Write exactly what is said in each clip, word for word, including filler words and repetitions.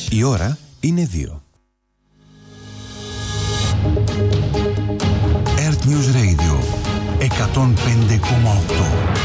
Η ώρα είναι δύο. Earth News Radio εκατόν πέντε κόμμα οκτώ.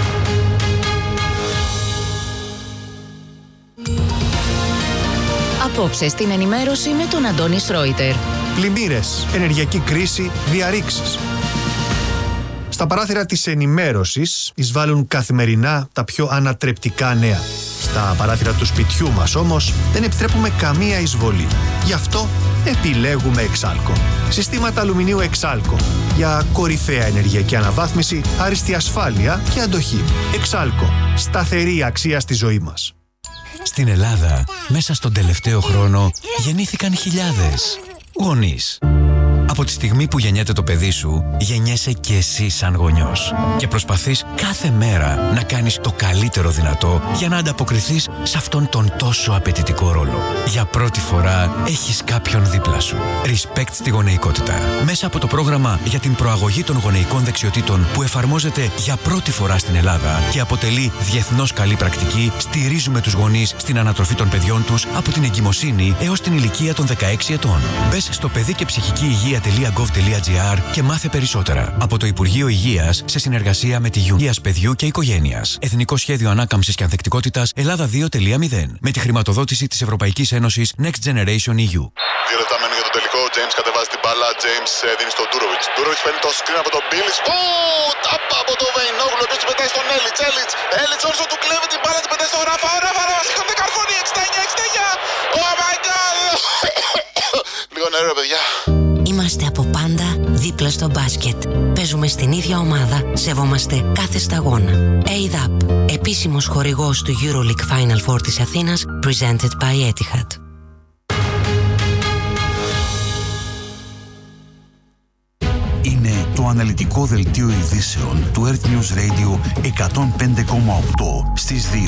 Απόψε στην ενημέρωση με τον Αντώνη Στρόιτερ. Πλημμύρες, ενεργειακή κρίση, διαρρήξεις. Στα παράθυρα της ενημέρωσης εισβάλλουν καθημερινά τα πιο ανατρεπτικά νέα. Στα παράθυρα του σπιτιού μας όμως δεν επιτρέπουμε καμία εισβολή. Γι' αυτό επιλέγουμε Εξάλκο. Συστήματα αλουμινίου Εξάλκο για κορυφαία ενεργειακή αναβάθμιση, άριστη ασφάλεια και αντοχή. Εξάλκο. Σταθερή αξία στη ζωή μας. Στην Ελλάδα, μέσα στον τελευταίο χρόνο, γεννήθηκαν χιλιάδες γονείς. Από τη στιγμή που γεννιέται το παιδί σου, γεννιέσαι και εσύ σαν γονιός. Και προσπαθείς κάθε μέρα να κάνεις το καλύτερο δυνατό για να ανταποκριθείς σε αυτόν τον τόσο απαιτητικό ρόλο. Για πρώτη φορά έχεις κάποιον δίπλα σου. Respect στη γονεϊκότητα. Μέσα από το πρόγραμμα για την προαγωγή των γονεϊκών δεξιοτήτων που εφαρμόζεται για πρώτη φορά στην Ελλάδα και αποτελεί διεθνώς καλή πρακτική, στηρίζουμε τους γονείς στην ανατροφή των παιδιών τους από την εγκυμοσύνη έως την ηλικία των δεκαέξι ετών. Μπες στο παιδί και ψυχική υγεία .gov.gr και μάθε περισσότερα. Από το Υπουργείο Υγείας σε συνεργασία με τη Υγείας Παιδιού και Οικογένειας. Εθνικό Σχέδιο Ανάκαμψης και Ανθεκτικότητας Ελλάδα δύο κόμμα μηδέν. Με τη χρηματοδότηση της Ευρωπαϊκής Ένωσης Next Generation ι γιου. Δύο λεπτά μένουν για τον τελικό. James κατεβάζει την μπάλα. James δίνει στον Ντούροβιτς. Ντούροβιτς παίρνει το screen από τον Μπίλις. Ου! Τάπα από τον Βεϊνόγλου. Ο οποίος την πετάει στον Έλιτς. Έλιτς. Έλιτς όρσο του κλέβει την μπάλα. Την πετάει στον Ράφα. Ο Ράφα. Ράφα. Σήκονται καρφώνει. εξήντα εννιά εξήντα εννιά. Oh my god. Λίγο νερό, παιδιά. Είμαστε από πάντα δίπλα στο μπάσκετ. Παίζουμε στην ίδια ομάδα, σεβόμαστε κάθε σταγόνα. έι δι έι πι, επίσημος χορηγός του EuroLeague Final Four της Αθήνας, presented by Etihad. Είναι το αναλυτικό δελτίο ειδήσεων του Earth News Radio εκατόν πέντε κόμμα οκτώ στις δύο.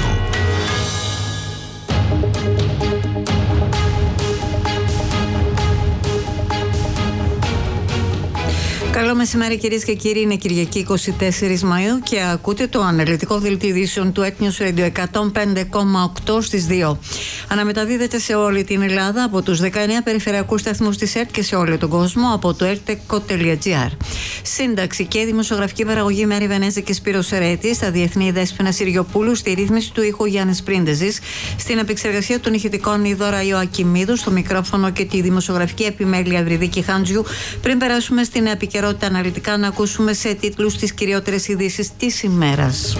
Καλό μεσημέρι κυρίες και κύριοι, είναι Κυριακή εικοστή τέταρτη Μαΐου και ακούτε το αναλυτικό δελτίο ειδήσεων του Earth News Radio εκατόν πέντε κόμμα οκτώ στις δύο. Αναμεταδίδεται σε όλη την Ελλάδα από τους δεκαεννέα περιφερειακούς σταθμούς της ΕΡΤ και σε όλο τον κόσμο από το erteco.gr. Σύνταξη και δημοσιογραφική παραγωγή Μέρη Βενέζη και Σπύρος Σερέτη, στα διεθνή Δέσποινα Συριοπούλου, στη ρύθμιση του ήχου Γιάννης Πρίντεζης, στην επεξεργασία των ηχητικών η Δώρα Ιωακιμίδου, στο μικρόφωνο και τη δημοσιογραφική επιμέλεια Ευρυδίκη Χάντζιου. Πριν περάσουμε στην επικαιρότητα αναλυτικά, να ακούσουμε σε τίτλους τις κυριότερες ειδήσεις της ημέρας.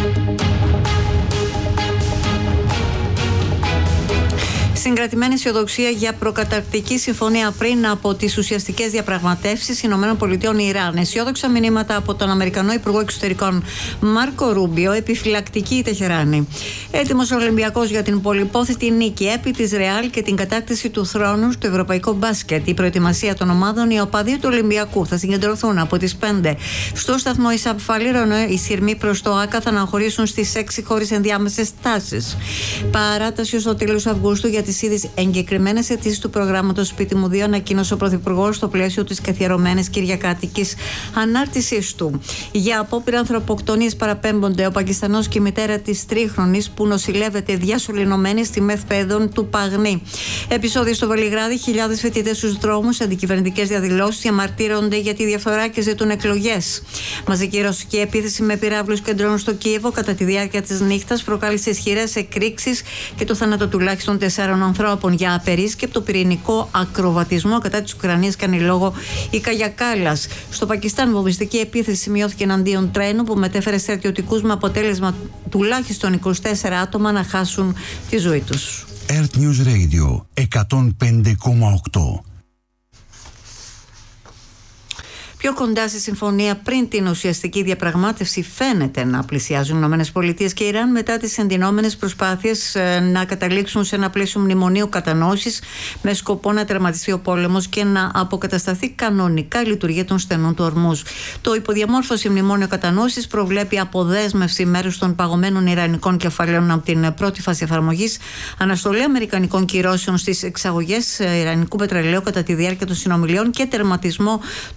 Συγκρατημένη αισιοδοξία για προκαταρκτική συμφωνία πριν από τις ουσιαστικές διαπραγματεύσεις ΗΠΑ Ιράν. Αισιόδοξα μηνύματα από τον Αμερικανό Υπουργό Εξωτερικών Μάρκο Ρούμπιο, επιφυλακτική η Τεχεράνη. Έτοιμος ο Ολυμπιακός για την πολυπόθητη νίκη επί της Ρεάλ και την κατάκτηση του θρόνου στο ευρωπαϊκό μπάσκετ. Η προετοιμασία των ομάδων, οι οπαδοί του Ολυμπιακού θα συγκεντρωθούν από τις πέντε στο σταθμό Ισαπ Φαλήρωνο. Οι σειρμοί προς το ΆΚΑ θα αναχωρήσουν στις έξι χώρες ενδιάμεσες τάσεις. Παράταση ως το τέλος Αυγούστου για τις ήδη εγκεκριμένες αιτήσεις του προγράμματος Σπίτι μου δύο, ανακοίνωσε ο Πρωθυπουργός στο πλαίσιο της καθιερωμένης κυριακάτικης ανάρτησής του. Για απόπειρα ανθρωποκτονίας παραπέμπονται ο Πακιστανός και η μητέρα της τρίχρονης που νοσηλεύεται διασωληνωμένη στη μεθπαίδων του Παγνή. Επεισόδιο στο Βελιγράδι, χιλιάδες φοιτητές στους δρόμους, αντικυβερνητικές διαδηλώσεις διαμαρτύρονται για τη διαφθορά και ζητούν εκλογές. Μαζική ρωσική επίθεση με πυράβλους και ντρόουν στο Κίεβο κατά τη διάρκεια της νύχτας προκάλεσε ισχυρές εκρήξεις και το θάνατο τουλάχιστον τεσσάρων ανθρώπων. Για απερίσκεπτο πυρηνικό ακροβατισμό κατά της Ουκρανίας κάνει λόγο η Καγιακάλας. Στο Πακιστάν, βομβιστική επίθεση σημειώθηκε εναντίον τρένου που μετέφερε στρατιωτικούς με αποτέλεσμα τουλάχιστον είκοσι τέσσερα άτομα να χάσουν τη ζωή τους. Earth News Radio εκατόν πέντε κόμμα οκτώ. Πιο κοντά στη συμφωνία πριν την ουσιαστική διαπραγμάτευση φαίνεται να πλησιάζουν οι ΗΠΑ και Ιράν μετά τις εντυνόμενες προσπάθειες να καταλήξουν σε ένα πλαίσιο μνημονίου κατανόησης με σκοπό να τερματιστεί ο πόλεμος και να αποκατασταθεί κανονικά η λειτουργία των στενών του Ορμούζ. Το υποδιαμόρφωση μνημόνιο κατανόησης προβλέπει αποδέσμευση μέρους των παγωμένων ιρανικών κεφαλαίων από την πρώτη φάση εφαρμογής, αναστολή αμερικανικών κυρώσεων στις εξαγωγές ιρανικού πετρελαίου κατά τη διάρκεια των συνομιλιών και τερματισμό των εχθροπραξιών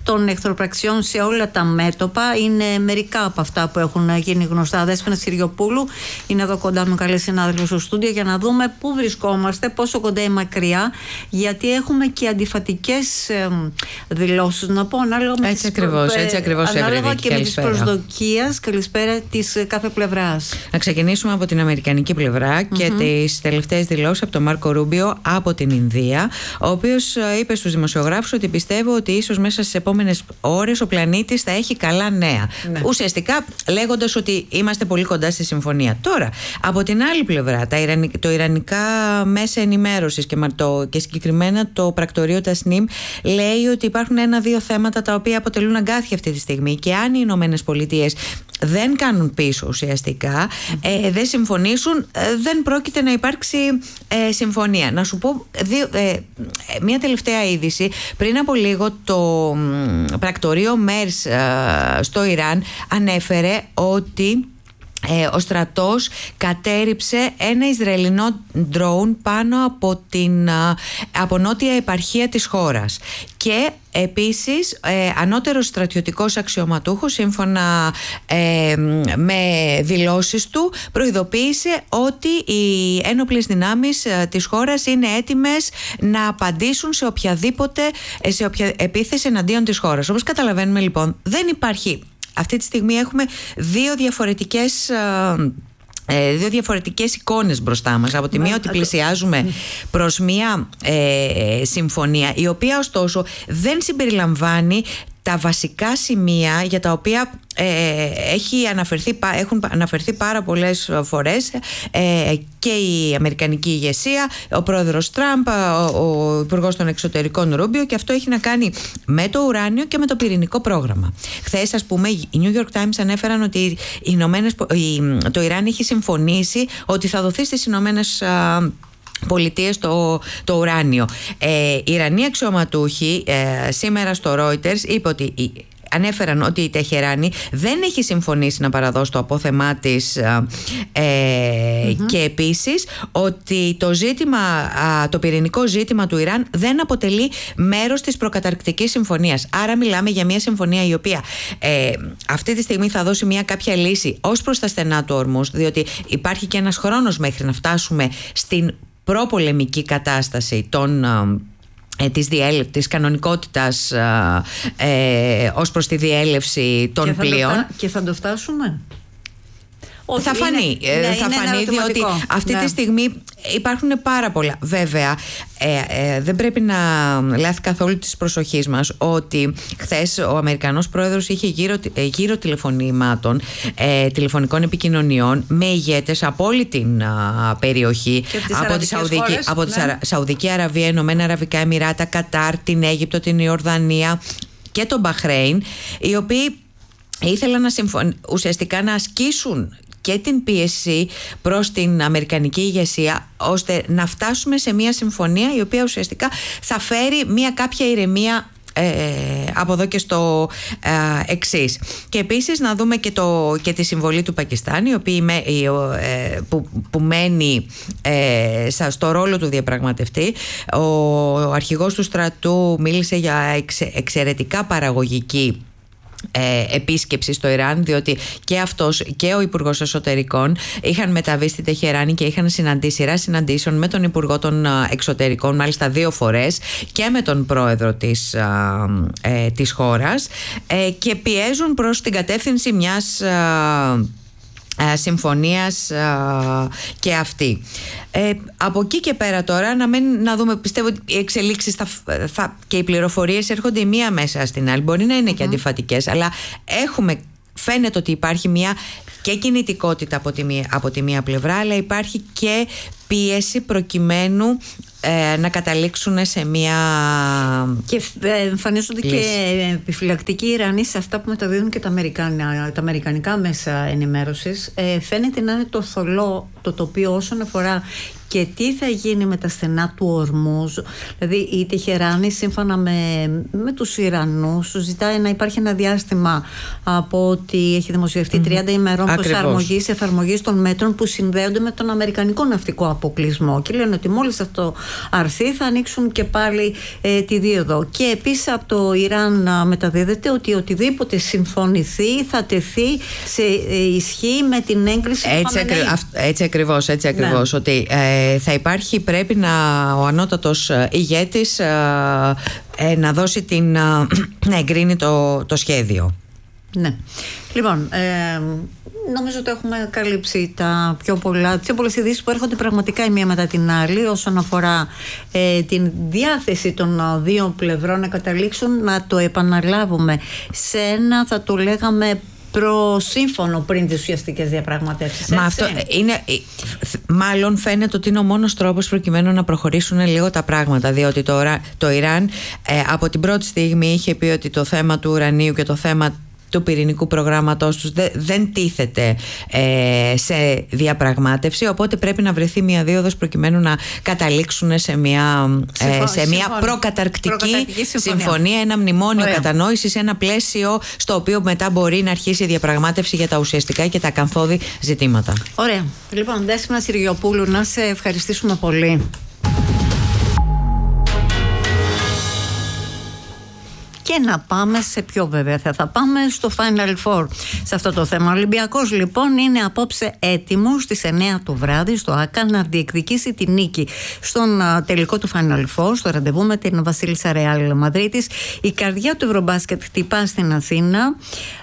εχθροπραξιών σε όλα τα μέτωπα. Είναι μερικά από αυτά που έχουν γίνει γνωστά. Δέσποινα Συριοπούλου είναι εδώ κοντά μου, καλή συνάδελφος στο στούντιο, για να δούμε πού βρισκόμαστε, πόσο κοντά ή μακριά, γιατί έχουμε και αντιφατικές ε, δηλώσεις. Να πω ανάλογα με έτσι ακριβώς, έτσι ακριβώς, ανάλογα και με τις προσδοκίες, καλησπέρα, της κάθε πλευράς. Να ξεκινήσουμε από την αμερικανική πλευρά mm-hmm. και τις τελευταίες δηλώσεις από τον Μάρκο Ρούμπιο από την Ινδία, ο οποίος είπε στους δημοσιογράφους ότι πιστεύω ότι ίσως μέσα στις επόμενες ώρες ο πλανήτης θα έχει καλά νέα. Ναι. Ουσιαστικά λέγοντας ότι είμαστε πολύ κοντά στη συμφωνία. Τώρα, από την άλλη πλευρά, τα Ιρανικά, το Ιρανικά μέσα ενημέρωσης και, το, και συγκεκριμένα το πρακτορείο Τασνίμ λέει ότι υπάρχουν ένα-δύο θέματα τα οποία αποτελούν αγκάθια αυτή τη στιγμή, και αν οι Ηνωμένες Πολιτείες δεν κάνουν πίσω ουσιαστικά, ε, δεν συμφωνήσουν, ε, δεν πρόκειται να υπάρξει ε, συμφωνία. Να σου πω δύο, ε, μια τελευταία είδηση. Πριν από λίγο το ε, πρακτορείο Μέρς ε, στο Ιράν ανέφερε ότι Ε, ο στρατός κατέριψε ένα Ισραηλινό ντρόουν πάνω από την από νότια επαρχία της χώρας, και επίσης ε, ανώτερος στρατιωτικός αξιωματούχος, σύμφωνα ε, με δηλώσεις του, προειδοποίησε ότι οι ένοπλες δυνάμεις ε, της χώρας είναι έτοιμες να απαντήσουν σε οποιαδήποτε ε, σε οποια επίθεση εναντίον της χώρας. Όπως καταλαβαίνουμε λοιπόν, δεν υπάρχει. Αυτή τη στιγμή έχουμε δύο διαφορετικές, ε, δύο διαφορετικές εικόνες μπροστά μας. Από τη μία ότι πλησιάζουμε προς μια ε, συμφωνία, η οποία ωστόσο δεν συμπεριλαμβάνει τα βασικά σημεία για τα οποία ε, έχει αναφερθεί, έχουν αναφερθεί πάρα πολλές φορές ε, και η αμερικανική ηγεσία, ο πρόεδρος Τραμπ, ο, ο υπουργός των εξωτερικών Ρούμπιο, και αυτό έχει να κάνει με το ουράνιο και με το πυρηνικό πρόγραμμα. Χθες, ας πούμε, οι New York Times ανέφεραν ότι οι Ηνωμένες, το Ιράν έχει συμφωνήσει ότι θα δοθεί στις Ηνωμένες Πολιτείες το, το ουράνιο. Ε, οι Ιρανοί αξιωματούχοι ε, σήμερα στο Reuters είπε ότι ανέφεραν ότι η Τεχεράνη δεν έχει συμφωνήσει να παραδώσει το απόθεμά της ε, mm-hmm. και επίσης ότι το ζήτημα, το πυρηνικό ζήτημα του Ιράν δεν αποτελεί μέρος της προκαταρκτικής συμφωνίας. Άρα μιλάμε για μια συμφωνία η οποία ε, αυτή τη στιγμή θα δώσει μια κάποια λύση ως προς τα στενά του Ορμούζ, διότι υπάρχει και ένας χρόνος μέχρι να φτάσουμε στην προπολεμική κατάσταση των ε, της, διέλευ, της κανονικότητας ε, ε, ως προς τη διέλευση των και πλοίων. Θα, και θα το φτάσουμε. Όχι, θα φανεί, είναι, ναι, θα φανεί διότι αυτή ναι. τη στιγμή υπάρχουν πάρα πολλά. Βέβαια, ε, ε, δεν πρέπει να λάθει καθόλου της προσοχής μας ότι χθες ο Αμερικανός πρόεδρος είχε γύρω, γύρω τηλεφωνήματων, ε, τηλεφωνικών επικοινωνιών με ηγέτες από όλη την α, περιοχή, από τη, Σαουδική, χώρες, από τη ναι. Σαουδική Αραβία, Ηνωμένα Αραβικά Εμιράτα, Κατάρ, την Αίγυπτο, την Ιορδανία και τον Μπαχρέιν, οι οποίοι ήθελαν να συμφων... ουσιαστικά να ασκήσουν και την πίεση προς την αμερικανική ηγεσία, ώστε να φτάσουμε σε μια συμφωνία η οποία ουσιαστικά θα φέρει μια κάποια ηρεμία ε, από εδώ και στο ε, εξής. Και επίσης να δούμε και, το, και τη συμβολή του Πακιστάν, η οποία, ε, που, που μένει ε, στο ρόλο του διαπραγματευτή. Ο, ο αρχηγός του στρατού μίλησε για εξε, εξαιρετικά παραγωγική Ε, επίσκεψη στο Ιράν, διότι και αυτός και ο Υπουργός Εσωτερικών είχαν μεταβεί στη Τεχεράνη και είχαν συναντήσει σειρά συναντήσεων με τον Υπουργό των Εξωτερικών, μάλιστα δύο φορές, και με τον πρόεδρο της, ε, της χώρας, ε, και πιέζουν προς την κατεύθυνση μιας ε, συμφωνίας α, και αυτή. Ε, από εκεί και πέρα τώρα να, μην, να δούμε, πιστεύω ότι οι εξελίξεις θα, θα, και οι πληροφορίες έρχονται η μία μέσα στην άλλη, μπορεί να είναι και αντιφατικές, αλλά έχουμε, φαίνεται ότι υπάρχει μια και κινητικότητα από τη μία, από τη μία πλευρά, αλλά υπάρχει και πίεση προκειμένου ε, να καταλήξουν σε μια και εμφανίζονται λύση. Και επιφυλακτικοί Ιρανοί σε αυτά που μεταδίδουν και τα, Αμερικανικά, τα αμερικανικά μέσα ενημέρωσης. Ε, φαίνεται να είναι το θολό το τοπίο όσον αφορά και τι θα γίνει με τα στενά του Ορμούζ. Δηλαδή η Τεχεράνη σύμφωνα με, με τους Ιρανούς ζητάει να υπάρχει ένα διάστημα από ότι έχει δημοσιευτεί mm-hmm. τριάντα ημερών προσαρμογής, εφαρμογής των μέτρων που συνδέονται με τον αμερικανικό ναυτικό αποκλεισμό, και λένε ότι μόλις αυτό αρθεί θα ανοίξουν και πάλι ε, τη δίωδο. Και επίσης από το Ιράν μεταδίδεται ότι οτιδήποτε συμφωνηθεί θα τεθεί σε ε, ισχύ με την έγκριση του Χαμενεή. Έτσι ακριβώς, έτσι ακριβώς, ναι. Ότι ε, θα υπάρχει, πρέπει να ο ανώτατος ηγέτης ε, ε, να δώσει την, ε, να εγκρίνει το, το σχέδιο. Ναι. Λοιπόν, ε, νομίζω ότι έχουμε καλύψει τα πιο πολλά, τις πιο πολλές ειδήσεις που έρχονται πραγματικά η μία μετά την άλλη όσον αφορά ε, την διάθεση των δύο πλευρών να καταλήξουν, να το επαναλάβουμε σε ένα, θα το λέγαμε, προσύμφωνο πριν τις ουσιαστικές διαπραγματεύσεις. Μα αυτό είναι, μάλλον φαίνεται ότι είναι ο μόνος τρόπος προκειμένου να προχωρήσουν λίγο τα πράγματα, διότι το, το Ιράν ε, από την πρώτη στιγμή είχε πει ότι το θέμα του ουρανίου και το θέμα του πυρηνικού προγράμματός τους δε, δεν τίθεται ε, σε διαπραγμάτευση, οπότε πρέπει να βρεθεί μια δίωδος προκειμένου να καταλήξουν σε μια, ε, σε μια προκαταρκτική, προκαταρκτική συμφωνία. συμφωνία, ένα μνημόνιο κατανόησης, ένα πλαίσιο στο οποίο μετά μπορεί να αρχίσει η διαπραγμάτευση για τα ουσιαστικά και τα ακαθόδη ζητήματα. Ωραία. Λοιπόν, Δέσποινα Συριοπούλου, να σε ευχαριστήσουμε πολύ. Και να πάμε σε ποιο βέβαια θα, θα πάμε στο Final Four σε αυτό το θέμα. Ο Ολυμπιακός λοιπόν είναι απόψε έτοιμος στις εννιά το βράδυ στο ΆΚΑ να διεκδικήσει τη νίκη στον α, τελικό του Final Four, στο ραντεβού με την Βασίλισσα Ρεάλ Μαδρίτης. Η καρδιά του Ευρωμπάσκετ χτυπά στην Αθήνα.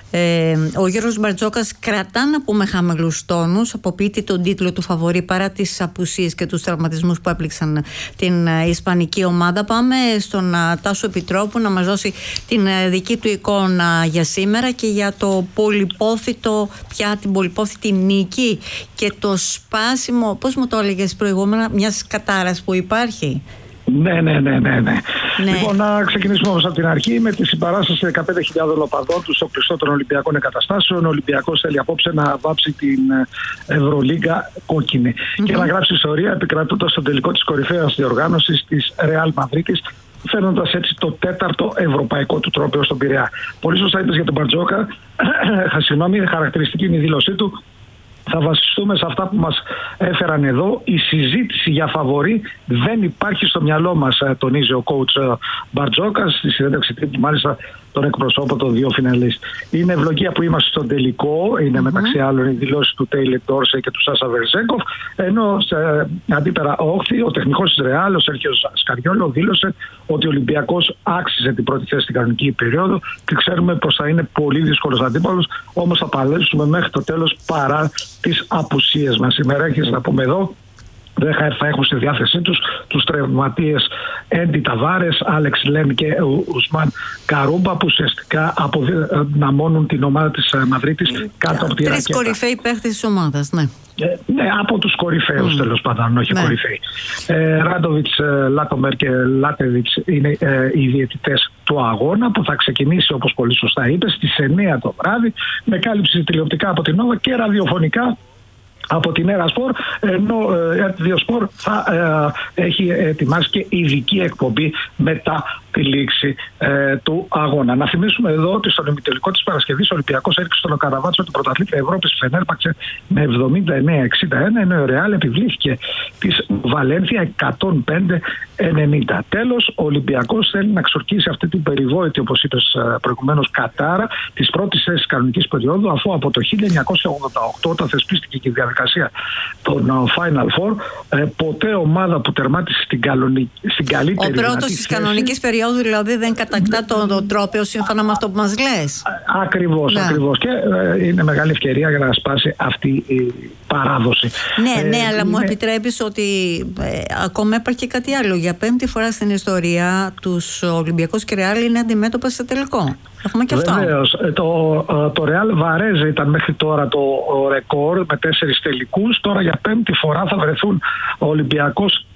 Ε, ο Γιώργος Μπαρτζόκας κρατά, να πούμε, χαμηλούς τόνους, αποποιείται τον τίτλο του φαβορί παρά τις απουσίες και τους τραυματισμούς που έπληξαν την uh, ισπανική ομάδα. Πάμε στον uh, Τάσο Επιτρόπου να μας δώσει την uh, δική του εικόνα για σήμερα και για το πολυπόθητο, πια την πολυπόθητη νίκη και το σπάσιμο, πώς μου το έλεγες προηγούμενα, μιας κατάρας που υπάρχει. Ναι, ναι, ναι, ναι, ναι. Ναι. Λοιπόν, να ξεκινήσουμε όμως από την αρχή με τη συμπαράσταση δεκαπέντε χιλιάδες οπαδών του στο κλειστό των Ολυμπιακών Εγκαταστάσεων. Ο Ολυμπιακός θέλει απόψε να βάψει την Ευρωλίγκα κόκκινη mm-hmm. και να γράψει ιστορία επικρατώντας στον τελικό της κορυφαίας διοργάνωσης της Ρεάλ Μαδρίτης, φέρνοντας έτσι το τέταρτο ευρωπαϊκό του τρόπαιο στον Πειραιά. Πολύ σωστά είπες για τον Μπαρτζόκα. Συγγνώμη, χαρακτηριστική είναι η δήλωσή του. Θα βασιστούμε σε αυτά που μας έφεραν εδώ. Η συζήτηση για φαβορί δεν υπάρχει στο μυαλό μας, τονίζει ο coach Μπαρτζόκας στη συνέντευξη τύπου, μάλιστα τον εκπροσώπο των δύο φιναλίστ. Είναι ευλογία που είμαστε στον τελικό, είναι mm-hmm. μεταξύ άλλων οι δηλώσεις του Τέιλερ Ντόρσεϊ και του Σάσα Βερζέγκοφ, ενώ σε αντίπερα όχθη ο τεχνικός της Ρεάλ, ο Σέρχιο Σκαριόλο, δήλωσε ότι ο Ολυμπιακός άξιζε την πρώτη θέση στην κανονική περίοδο και ξέρουμε πως θα είναι πολύ δύσκολος αντίπαλος, όμως θα παλέψουμε μέχρι το τέλος παρά τις απουσίες μας. Σήμερα έχεις να πούμε εδώ, δεν θα έχουν στη διάθεσή τους τους τραυματίες Έντι Ταβάρες, Άλεξ Λέν και Ουσμάν Καρούμπα, που ουσιαστικά αποδυναμώνουν την ομάδα της Μαδρίτης κάτω από τη ρακέτα. Τρεις κορυφαίοι παίχτες της ομάδας, ναι. Ε, ναι, από τους κορυφαίους mm. τέλος πάντων, όχι ναι. κορυφαίοι. Ε, Ράντοβιτς, Λάτομερ και Λάτεβιτς είναι ε, οι διαιτητές του αγώνα, που θα ξεκινήσει, όπως πολύ σωστά είπες, στις εννιά το βράδυ, με κάλυψη τηλεοπτικά από την Νόβα και ραδιοφωνικά από την Ερασπορ, ενώ η Διοσπορ θα ε, έχει ετοιμάσει και ειδική εκπομπή μετά τη λήξη ε, του αγώνα. Να θυμίσουμε εδώ ότι στον ημιτελικό της Παρασκευής ο Ολυμπιακός έριξε στον Καραβάτσο την πρωταθλήτρια Ευρώπης, Φενέρμπαξε με εβδομήντα εννέα εξήντα ένα, ενώ η Ρεάλ επιβλήθηκε της Βαλένθια εκατόν πέντε ενενήντα. Τέλος, ο Ολυμπιακός θέλει να ξορκίσει αυτή την περιβόητη, όπως είπες προηγουμένως, κατάρα της πρώτης θέσης κανονικής περίοδου, αφού από το χίλια εννιακόσια ογδόντα οκτώ, όταν θεσπίστηκε και η διαδικασία των Final Four, ε, ποτέ ομάδα που τερμάτισε στην, καλονι... στην καλύτερη. Ο πρώτος της κανονικής περίοδου δηλαδή δεν κατακτά το, το τρόπαιο σύμφωνα με αυτό που μας λες. Ακριβώς, ναι. ακριβώς. Και ε, είναι μεγάλη ευκαιρία για να σπάσει αυτή η παράδοση. Ναι, ε, ναι, αλλά είναι... μου επιτρέπεις ότι ε, ακόμα υπάρχει και κάτι άλλο. Για πέμπτη φορά στην ιστορία τους Ολυμπιακούς και Ρεάλ είναι αντιμέτωπα σε τελικό. Έχουμε και αυτό. Βεβαίως. Το, το Real Varese ήταν μέχρι τώρα το ρεκόρ με τέσσερις τελικούς. Τώρα για πέμπτη φορά θα βρεθούν ο Ολυμπιακός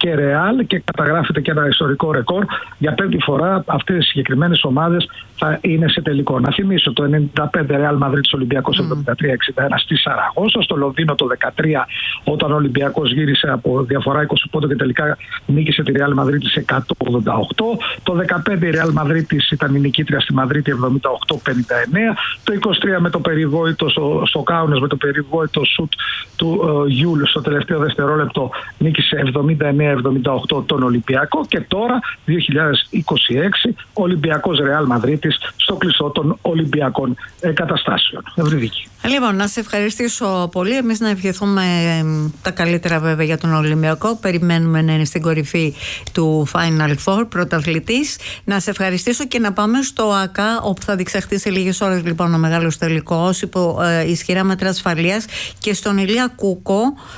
και Ρεάλ και καταγράφεται και ένα ιστορικό ρεκόρ. Για πέμπτη φορά αυτές οι συγκεκριμένες ομάδες θα είναι σε τελικό. Να θυμίσω το ενενήντα πέντε Ρεάλ Μαδρίτης Ολυμπιακός mm. εβδομήντα τρία εξήντα ένα στη Σαραγώσα, στο Λονδίνο το δεκατρία όταν ο Ολυμπιακός γύρισε από διαφορά είκοσι πόντων και τελικά νίκησε τη Ρεάλ Μαδρίτης εκατόν ογδόντα οκτώ. Το δεκαπέντε η Ρεάλ Μαδρίτης ήταν η νικήτρια στη Μαδρίτη εβδομήντα οκτώ πενήντα εννέα. Το είκοσι τρία με το περιβόητο στο, στο Κάουνας με το περιβόητο σουτ του uh, Γιούλ στο τελευταίο δευτερόλεπτο νίκησε εβδομήντα εννέα εβδομήντα οκτώ τον Ολυμπιακό. Και τώρα δύο χιλιάδες είκοσι έξι Ολυμπιακός Ρεάλ Μαδρίτης στο κλειστό των Ολυμπιακών καταστάσεων. Ευρυδίκη. Λοιπόν, να σε ευχαριστήσω πολύ. Εμείς να ευχηθούμε ε, τα καλύτερα βέβαια για τον Ολυμπιακό. Περιμένουμε να είναι στην κορυφή του Final Four, πρωταθλητής. Να σε ευχαριστήσω και να πάμε στο ΑΚΑ, όπου θα διεξαχθεί σε λίγες ώρες λοιπόν ο μεγάλος τελικός υπό ε, ισχυρά μέτρα ασφαλείας, και στον Ηλία Κούκο.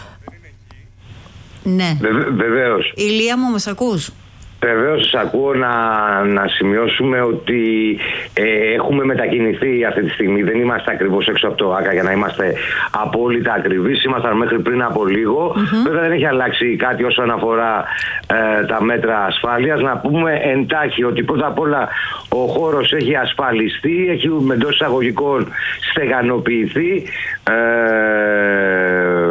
Ναι. Βεβαίως. Ηλία μου, μας ακούς? Βεβαίως σας ακούω. Να, να σημειώσουμε ότι ε, έχουμε μετακινηθεί αυτή τη στιγμή. Δεν είμαστε ακριβώς έξω από το ΆΚΑ για να είμαστε απόλυτα ακριβείς. Ήμασταν μέχρι πριν από λίγο. Mm-hmm. Βέβαια δεν έχει αλλάξει κάτι όσον αφορά ε, τα μέτρα ασφάλειας. Να πούμε εντάχει ότι πρώτα απ' όλα ο χώρος έχει ασφαλιστεί, έχει εντός εισαγωγικών στεγανοποιηθεί. Ε,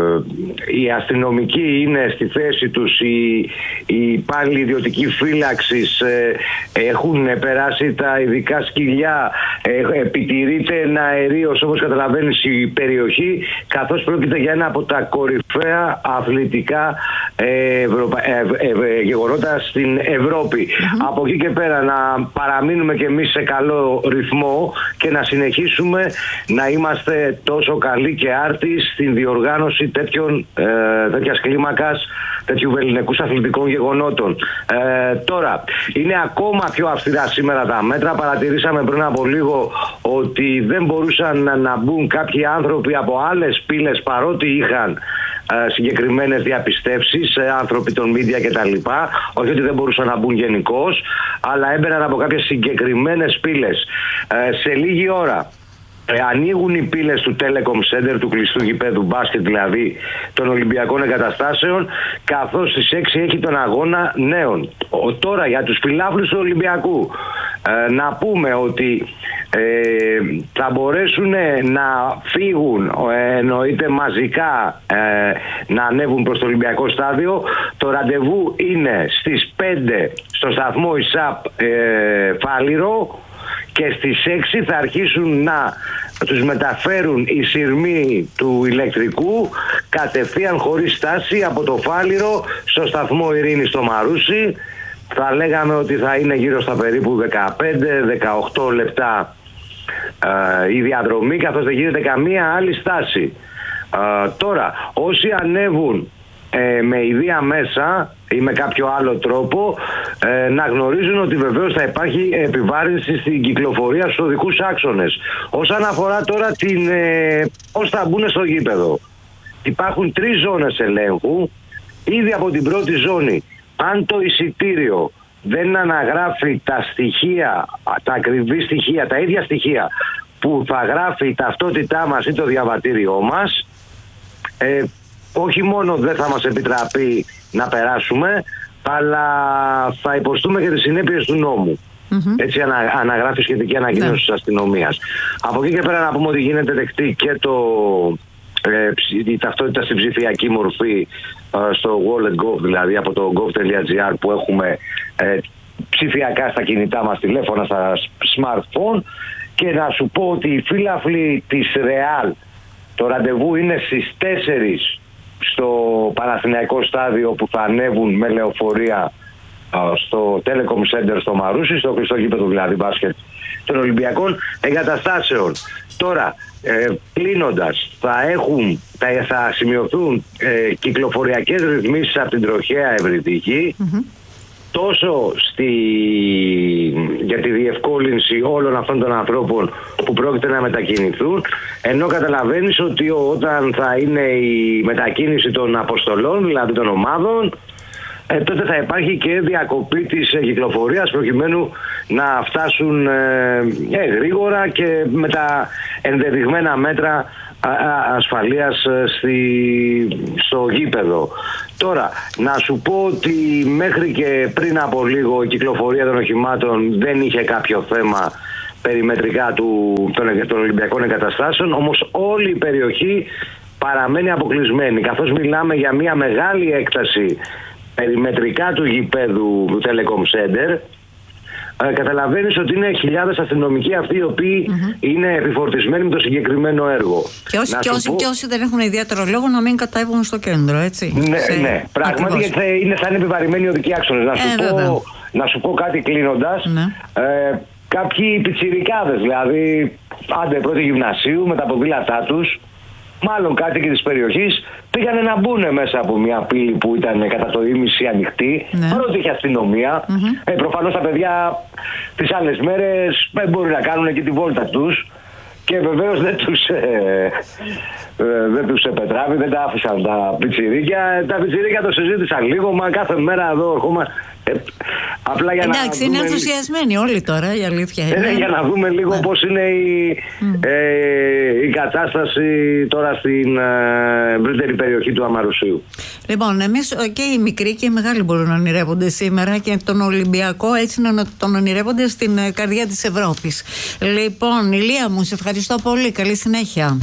οι αστυνομικοί είναι στη θέση τους, οι, οι υπάλληλοι ιδιωτική φύλαξης ε, έχουν περάσει τα ειδικά σκυλιά, ε, επιτηρείται ένα αερίος, όπως καταλαβαίνεις, η περιοχή, καθώς πρόκειται για ένα από τα κορυφαία αθλητικά ε, Ευρωπα... ε, ε, ε, γεγονότα στην Ευρώπη. Mm-hmm. Από εκεί και πέρα να παραμείνουμε και εμείς σε καλό ρυθμό και να συνεχίσουμε να είμαστε τόσο καλοί και άρτοι στην διοργάνωση τέτοιων, ε, τέτοιας κλίμακας, τέτοιου βελληνικούς αθλητικών γεγονότων. Ε, τώρα, είναι ακόμα πιο αυστηρά σήμερα τα μέτρα. Παρατηρήσαμε πριν από λίγο ότι δεν μπορούσαν να, να μπουν κάποιοι άνθρωποι από άλλες πύλες, παρότι είχαν ε, συγκεκριμένες διαπιστεύσεις, ε, άνθρωποι των media κτλ. Όχι ότι δεν μπορούσαν να μπουν γενικώς, αλλά έμπαιναν από κάποιες συγκεκριμένες πύλες. Ε, σε λίγη ώρα Ε, ανοίγουν οι πύλες του Telecom Center, του κλειστού γηπέδου μπάσκετ δηλαδή των Ολυμπιακών Εγκαταστάσεων, καθώς στις έξι έχει τον αγώνα νέων. Ο, τώρα για τους φιλάθλους του Ολυμπιακού ε, να πούμε ότι ε, θα μπορέσουν να φύγουν ε, εννοείται μαζικά ε, να ανέβουν προς το Ολυμπιακό στάδιο. Το ραντεβού είναι στις πέντε στο σταθμό ΙΣΑΠ ε, Φάληρο, και στις έξι θα αρχίσουν να τους μεταφέρουν οι σειρμοί του ηλεκτρικού κατευθείαν χωρίς στάση από το Φάληρο στο σταθμό Ειρήνης στο Μαρούσι. Θα λέγαμε ότι θα είναι γύρω στα περίπου δεκαπέντε με δεκαοκτώ λεπτά ε, η διαδρομή, καθώς δεν γίνεται καμία άλλη στάση. Ε, τώρα, όσοι ανέβουν ε, με ιδία μέσα ή με κάποιο άλλο τρόπο, ε, να γνωρίζουν ότι βεβαίως θα υπάρχει επιβάρυνση στην κυκλοφορία στους οδικούς άξονες. Όσον αφορά τώρα την, ε, πώς θα μπουν στο γήπεδο, υπάρχουν τρεις ζώνες ελέγχου. Ήδη από την πρώτη ζώνη, αν το εισιτήριο δεν αναγράφει τα στοιχεία, τα ακριβή στοιχεία, τα ίδια στοιχεία που θα γράφει η ταυτότητά μας ή το διαβατήριό μας, ε, όχι μόνο δεν θα μας επιτραπεί να περάσουμε, αλλά θα υποστούμε και τις συνέπειες του νόμου. Mm-hmm. Έτσι ανα, αναγράφει σχετική ανακοίνωση yeah. της αστυνομίας. Από εκεί και πέρα να πούμε ότι γίνεται δεκτή και το, ε, η ταυτότητα στην ψηφιακή μορφή ε, στο wallet.gov, δηλαδή από το gov.gr που έχουμε ε, ψηφιακά στα κινητά μας τηλέφωνα, στα smartphone. Και να σου πω ότι οι φίλαθλοι της Real, το ραντεβού είναι στις τέσσερις στο Παναθηναϊκό στάδιο, που θα ανέβουν με λεωφορεία στο Telecom Center στο Μαρούσι, στο κλειστό γήπεδο δηλαδή μπάσκετ των Ολυμπιακών Εγκαταστάσεων. Τώρα, ε, κλείνοντας, θα, έχουν, θα, θα σημειωθούν ε, κυκλοφοριακές ρυθμίσεις από την τροχαία Ευρυτική, mm-hmm. τόσο στη, για τη διευκόλυνση όλων αυτών των ανθρώπων που πρόκειται να μετακινηθούν, ενώ καταλαβαίνεις ότι όταν θα είναι η μετακίνηση των αποστολών, δηλαδή των ομάδων, ε, τότε θα υπάρχει και διακοπή της κυκλοφορίας προκειμένου να φτάσουν ε, ε, γρήγορα και με τα ενδεδειγμένα μέτρα ασφαλείας στη, στο γήπεδο. Τώρα, να σου πω ότι μέχρι και πριν από λίγο η κυκλοφορία των οχημάτων δεν είχε κάποιο θέμα περιμετρικά του, των, των Ολυμπιακών εγκαταστάσεων, όμως όλη η περιοχή παραμένει αποκλεισμένη, καθώς μιλάμε για μια μεγάλη έκταση περιμετρικά του γηπέδου του Telecom Center. Ε, καταλαβαίνεις ότι είναι χιλιάδες αστυνομικοί αυτοί οι οποίοι mm-hmm. είναι επιφορτισμένοι με το συγκεκριμένο έργο. Και όσοι, και, όσοι, πω... και όσοι δεν έχουν ιδιαίτερο λόγο να μην κατέβουν στο κέντρο, έτσι. Ναι, σε... ναι. Πράγματι, γιατί θα είναι, θα είναι επιβαρημένοι οδικοί άξονες. Να, ε, να σου πω κάτι κλείνοντας. Ναι. Ε, κάποιοι πιτσιρικάδες, δηλαδή άντε πρώτη γυμνασίου με τα ποδήλατά τους, μάλλον κάτοικοι της περιοχής, πήγανε να μπουν μέσα από μια πύλη που ήταν κατά το ίμιση ανοιχτή, ναι. παρότι είχε αστυνομία. Mm-hmm. Ε, προφανώς τα παιδιά τις άλλες μέρες ε, μπορεί να κάνουν και τη βόλτα τους και βεβαίως δεν τους, ε, ε, δεν τους επετράβει, δεν τα άφησαν τα πιτσιρίκια. Τα πιτσιρίκια το συζήτησαν λίγο, μα κάθε μέρα εδώ ακόμα. Ε, απλά για εντάξει, να είναι δούμε... ενθουσιασμένοι όλοι τώρα, η αλήθεια είναι. Ε, για να δούμε λίγο ναι. πώς είναι η, mm. ε, η κατάσταση τώρα στην ε, ευρύτερη περιοχή του Αμαρουσίου. Λοιπόν, εμείς και οι μικροί και οι μεγάλοι μπορούν να ονειρεύονται σήμερα και τον Ολυμπιακό έτσι να τον ονειρεύονται στην καρδιά της Ευρώπης. Λοιπόν, Ηλία μου, σε ευχαριστώ πολύ. Καλή συνέχεια.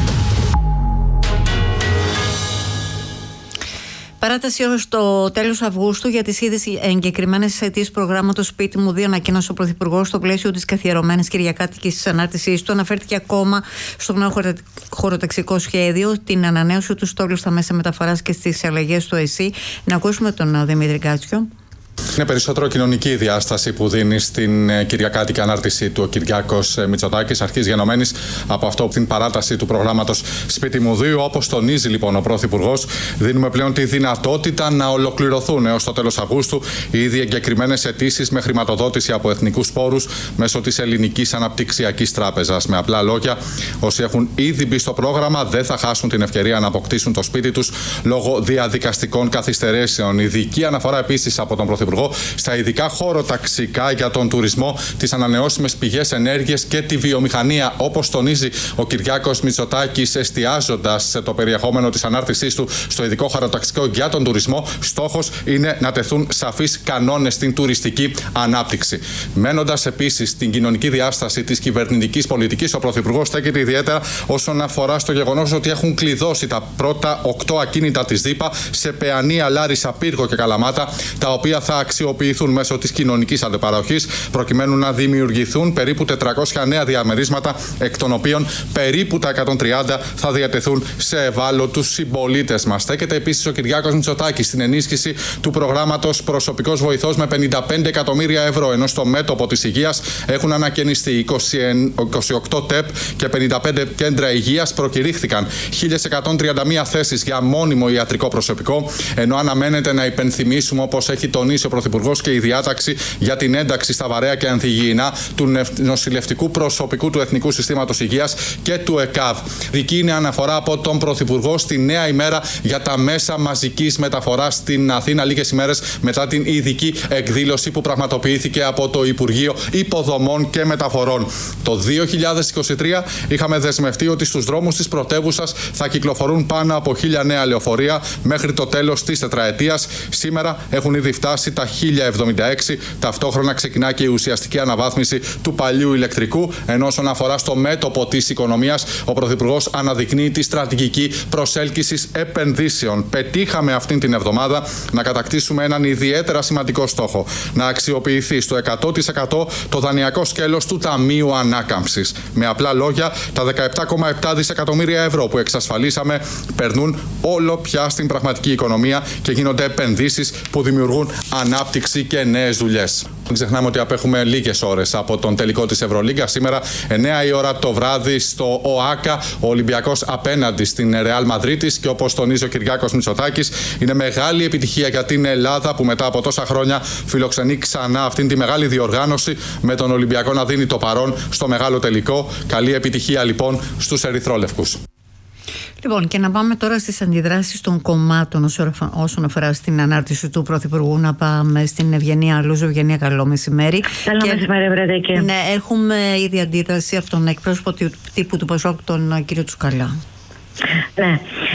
Παράταση ως το τέλος Αυγούστου για τις ήδη εγκεκριμένες αιτήσεις προγράμματος Σπίτι μου δύο, ανακοίνωσε ο Πρωθυπουργός στο πλαίσιο της καθιερωμένης κυριακάτικης ανάρτησής του. Αναφέρθηκε ακόμα στο νέο χωροταξικό σχέδιο, την ανανέωση του στόλου στα μέσα μεταφοράς και στις αλλαγές του ΕΣΥ. Να ακούσουμε τον Δημήτρη Κάτσιο. Είναι περισσότερο κοινωνική η διάσταση που δίνει στην κυριακάτικη ανάρτησή του ο Κυριάκος Μητσοτάκης, αρχής γενομένης από αυτό την παράταση του προγράμματος Σπίτι μου δύο. Όπως τονίζει λοιπόν ο Πρωθυπουργός, δίνουμε πλέον τη δυνατότητα να ολοκληρωθούν έως το τέλος Αυγούστου οι ήδη εγκεκριμένες αιτήσεις με χρηματοδότηση από εθνικούς πόρους μέσω της Ελληνικής Αναπτυξιακής Τράπεζας. Με απλά λόγια, όσοι έχουν ήδη μπει στο πρόγραμμα δεν θα χάσουν την ευκαιρία να αποκτήσουν το σπίτι τους λόγω διαδικαστικών καθυστερήσεων. Ειδική αναφορά επίσης από τον Πρωθυπουργό στα ειδικά χωροταξικά για τον τουρισμό, τις ανανεώσιμες πηγές ενέργειας και τη βιομηχανία. Όπως τονίζει ο Κυριάκος Μητσοτάκης, εστιάζοντας το περιεχόμενο της ανάρτησής του στο ειδικό χωροταξικό για τον τουρισμό, στόχος είναι να τεθούν σαφείς κανόνες στην τουριστική ανάπτυξη. Μένοντας επίσης στην κοινωνική διάσταση της κυβερνητικής πολιτικής, ο Πρωθυπουργός στέκεται ιδιαίτερα όσον αφορά στο γεγονός ότι έχουν κλειδώσει τα πρώτα οκτώ ακίνητα της ΔΥΠΑ σε Παιανία, Λάρισα, Πύργο και Καλαμάτα, τα οποία θα αξιοποιηθούν μέσω της κοινωνικής αντεπαροχής προκειμένου να δημιουργηθούν περίπου τετρακόσια νέα διαμερίσματα, εκ των οποίων περίπου τα εκατόν τριάντα θα διατεθούν σε ευάλωτους συμπολίτες μας. Στέκεται επίσης ο Κυριάκος Μητσοτάκης στην ενίσχυση του προγράμματος Προσωπικός Βοηθός με πενήντα πέντε εκατομμύρια ευρώ, ενώ στο μέτωπο της υγείας έχουν ανακαινιστεί είκοσι οκτώ ΤΕΠ και πενήντα πέντε κέντρα υγείας. Προκηρύχθηκαν χίλιες εκατόν τριάντα μία θέσεις για μόνιμο ιατρικό προσωπικό, ενώ αναμένεται να υπενθυμίσουμε, όπως έχει τονίσει ο Πρωθυπουργός, και η διάταξη για την ένταξη στα βαρέα και ανθυγιεινά του νοσηλευτικού προσωπικού του Εθνικού Συστήματος Υγείας και του ΕΚΑΒ. Δική είναι αναφορά από τον Πρωθυπουργό στη νέα ημέρα για τα μέσα μαζικής μεταφοράς στην Αθήνα, λίγες ημέρες μετά την ειδική εκδήλωση που πραγματοποιήθηκε από το Υπουργείο Υποδομών και Μεταφορών. Το δύο χιλιάδες είκοσι τρία είχαμε δεσμευτεί ότι στους δρόμους της πρωτεύουσας θα κυκλοφορούν πάνω από χίλια νέα λεωφορεία μέχρι το τέλος της τετραετίας. Σήμερα έχουν ήδη φτάσει τα χίλια εβδομήντα έξι. Ταυτόχρονα ξεκινά και η ουσιαστική αναβάθμιση του παλιού ηλεκτρικού. Ενώ όσον αφορά στο μέτωπο της οικονομίας, ο Πρωθυπουργός αναδεικνύει τη στρατηγική προσέλκυσης επενδύσεων. Πετύχαμε αυτήν την εβδομάδα να κατακτήσουμε έναν ιδιαίτερα σημαντικό στόχο. Να αξιοποιηθεί στο εκατό τοις εκατό το δανειακό σκέλος του Ταμείου Ανάκαμψης. Με απλά λόγια, τα δεκαεπτά κόμμα επτά δισεκατομμύρια ευρώ που εξασφαλίσαμε περνούν όλο πια στην πραγματική οικονομία και γίνονται επενδύσεις που δημιουργούν ανάπτυξη και νέες δουλειές. Μην ξεχνάμε ότι απέχουμε λίγες ώρες από τον τελικό της Ευρωλίγκα. Σήμερα, εννιά η ώρα το βράδυ, στο ΟΑΚΑ, ο Ολυμπιακός απέναντι στην Ρεάλ Μαδρίτης. Και όπως τονίζει ο Κυριάκος Μητσοτάκης, είναι μεγάλη επιτυχία για την Ελλάδα που μετά από τόσα χρόνια φιλοξενεί ξανά αυτήν τη μεγάλη διοργάνωση, με τον Ολυμπιακό να δίνει το παρόν στο μεγάλο τελικό. Καλή επιτυχία λοιπόν στους ερυθρόλευκους. Λοιπόν, και να πάμε τώρα στις αντιδράσεις των κομμάτων όσον αφορά στην ανάρτηση του Πρωθυπουργού. Να πάμε στην Ευγενία Αλούζου. Ευγενία, καλό μεσημέρι. Καλό και... μεσημέρι, Βρετέκη. Ναι, έχουμε ήδη αντίδραση από τον εκπρόσωπο τύπου του ΠΑΣΟΚ, τον κύριο Τσουκαλά. Ναι.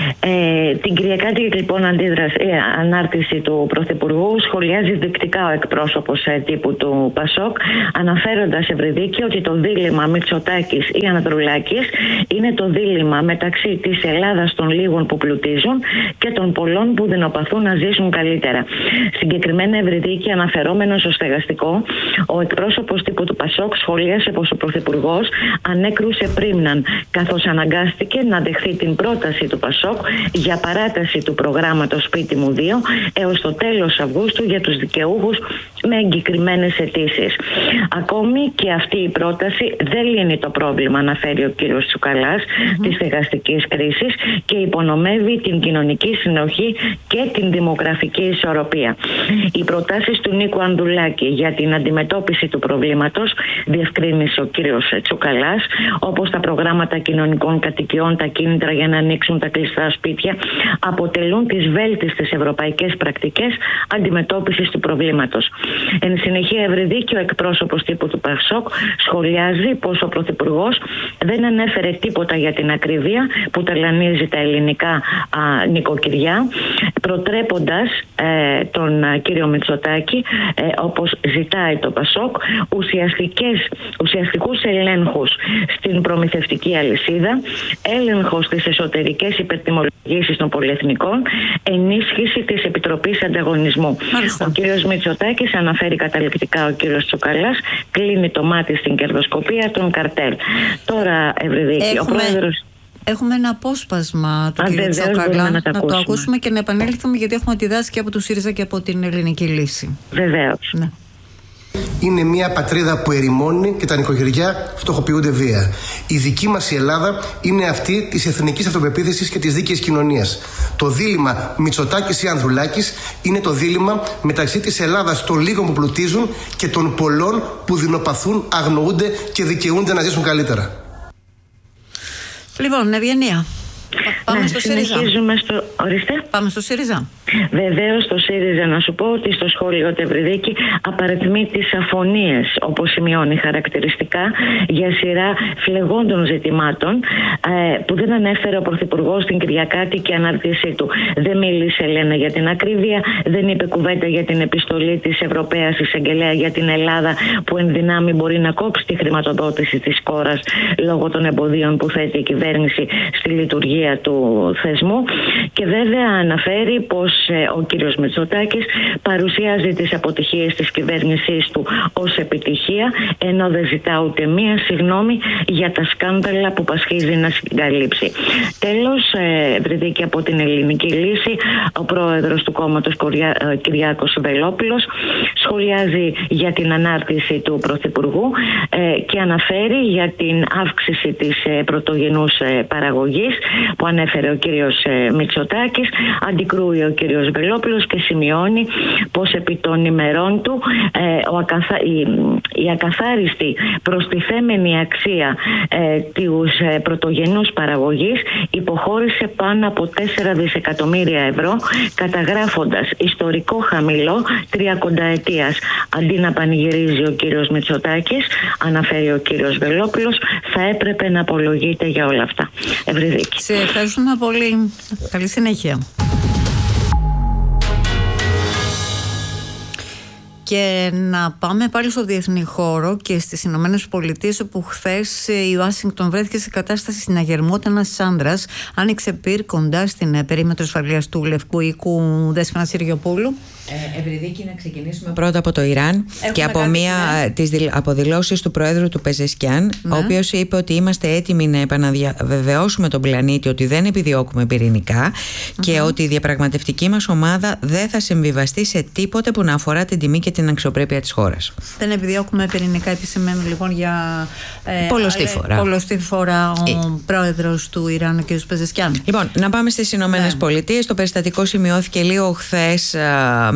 Ε, την κυριακάτικη λοιπόν αντίδραση, ε, ανάρτηση του Πρωθυπουργού σχολιάζει δεικτικά ο εκπρόσωπος ε, τύπου του Πασόκ, αναφέροντας, Ευρυδίκη, ότι το δίλημμα Μητσοτάκης ή Ανδρουλάκης είναι το δίλημμα μεταξύ της Ελλάδας των λίγων που πλουτίζουν και των πολλών που δεινοπαθούν να ζήσουν καλύτερα. Συγκεκριμένα, Ευρυδίκη, αναφερόμενος στο στεγαστικό, ο εκπρόσωπος τύπου του Πασόκ σχολίασε πως ο Πρωθυπουργός ανέκρουσε πρίμναν, καθώς αναγκάστηκε να δεχθεί την πρόταση του Πασόκ για παράταση του προγράμματος Σπίτι μου δύο έως το τέλος Αυγούστου για τους δικαιούχους με εγκεκριμένες αιτήσεις. Ακόμη και αυτή η πρόταση δεν λύνει το πρόβλημα, αναφέρει ο κύριος Τσουκαλάς, mm-hmm. της στεγαστικής κρίσης και υπονομεύει την κοινωνική συνοχή και την δημογραφική ισορροπία. Οι προτάσεις του Νίκου Ανδρουλάκη για την αντιμετώπιση του προβλήματος, διευκρίνησε ο κύριος Τσουκαλάς, όπως τα προγράμματα κοινωνικών κατοικιών, τα κίνητρα για να ανοίξουν τα κλειστά σπίτια, αποτελούν τις βέλτιστες ευρωπαϊκές πρακτικές αντιμετώπισης του προβλήματος. Εν συνεχεία, Ευρυδίκη, ο εκπρόσωπος τύπου του Πασόκ σχολιάζει πως ο Πρωθυπουργός δεν ανέφερε τίποτα για την ακρίβεια που ταλανίζει τα ελληνικά α, νοικοκυριά, προτρέποντας ε, τον α, κύριο Μητσοτάκη, ε, όπως ζητάει το Πασόκ, ουσιαστικές, ουσιαστικούς ελέγχους στην προμηθευτική αλυσίδα, έλεγχος στις εσωτερικές υπερτιμολογήσεις των πολυεθνικών, ενίσχυση της Επιτροπής Ανταγωνισμού. Μάλιστα. Ο κύριος Μητσοτάκης, αναφέρει καταληκτικά ο κύριος Τσουκαλάς, κλείνει το μάτι στην κερδοσκοπία των καρτέλ. Τώρα, Ευρυδίκη, ο πρόεδρος... Έχουμε ένα απόσπασμα του κ. Τσουκαλά, να, να το ακούσουμε και να επανέλθουμε, γιατί έχουμε τη δάση και από του ΣΥΡΙΖΑ και από την Ελληνική Λύση. Βεβαίως. Ναι. Είναι μια πατρίδα που ερημώνει και τα νοικοκυριά φτωχοποιούνται βία. Η δική μας η Ελλάδα είναι αυτή της εθνικής αυτοπεποίθησης και της δίκαιης κοινωνίας. Το δίλημμα Μητσοτάκης ή Ανδρουλάκης είναι το δίλημμα μεταξύ της Ελλάδας των λίγων που πλουτίζουν και των πολλών που δεινοπαθούν, αγνοούνται και δικαιούνται να ζήσουν καλύτερα. Λοιπόν, Ευγενία, πάμε να, στο ΣΥΡΙΖΑ. Στο... Ορίστε. Πάμε στο ΣΥΡΙΖΑ. Βεβαίως, στο ΣΥΡΙΖΑ να σου πω ότι στο σχόλιο του Ευρυδίκη απαριθμεί τις αφωνίες, όπως σημειώνει χαρακτηριστικά, για σειρά φλεγόντων ζητημάτων ε, που δεν ανέφερε ο Πρωθυπουργός στην κυριακάτικη ανάρτησή του. Δεν μίλησε, λένε, για την ακρίβεια, δεν είπε κουβέντα για την επιστολή της Ευρωπαίας Εισαγγελέα για την Ελλάδα, που εν δυνάμει μπορεί να κόψει τη χρηματοδότηση της χώρας λόγω των εμποδίων που θέτει η κυβέρνηση στη λειτουργία του θεσμού. Και βέβαια αναφέρει πως ο κύριος Μητσοτάκης παρουσιάζει τις αποτυχίες της κυβέρνησής του ως επιτυχία, ενώ δεν ζητά ούτε μία συγγνώμη για τα σκάνδαλα που πασχίζει να συγκαλύψει. Τέλος, Ευρυδίκη, από την Ελληνική Λύση, ο πρόεδρος του κόμματος Κυριάκος Βελόπουλος σχολιάζει για την ανάρτηση του Πρωθυπουργού και αναφέρει για την αύξηση της πρωτογενούς παραγωγής που ανέφερε ο κύριος Μητσοτάκης. Αντικρούει ο κύριος Βελόπουλος και σημειώνει πως επί των ημερών του ε, ο ακαθα... η, η ακαθάριστη προστιθέμενη αξία ε, της ε, πρωτογενούς παραγωγής υποχώρησε πάνω από τέσσερα δισεκατομμύρια ευρώ, καταγράφοντας ιστορικό χαμηλό τριακονταετίας. Αντί να πανηγυρίζει ο κύριος Μητσοτάκης, αναφέρει ο κύριος Βελόπουλος, θα έπρεπε να απολογείται για όλα αυτά. Ευρυδίκη. Σε ευχαριστούμε πολύ. Καλή συνέχεια. Και να πάμε πάλι στο διεθνή χώρο και στις Ηνωμένες Πολιτείες, όπου χθες η Ουάσιγκτον βρέθηκε σε κατάσταση συναγερμού όταν ένας άνδρας άνοιξε πυρ κοντά στην περίμετρο ασφαλείας του Λευκού Οίκου. Δέσποινα Συριοπούλου. Ε, Ευρυδίκη, να ξεκινήσουμε πρώτα από το Ιράν. Έχουμε και από μία ναι. τις αποδηλώσεις του Προέδρου του Πεζεσκιάν, ναι. ο οποίος είπε ότι είμαστε έτοιμοι να επαναβεβαιώσουμε τον πλανήτη ότι δεν επιδιώκουμε πυρηνικά mm-hmm. και ότι η διαπραγματευτική μας ομάδα δεν θα συμβιβαστεί σε τίποτε που να αφορά την τιμή και την αξιοπρέπεια της χώρας. Δεν επιδιώκουμε πυρηνικά, επισημαίνω λοιπόν για ε, πολλοστή φορά, πολλοστή φορά ο ε. πρόεδρος του Ιράν, ο κ. Πεζεσκιάν. Λοιπόν, να πάμε στις Ηνωμένες ναι. Πολιτείες. Το περιστατικό σημειώθηκε λίγο χθες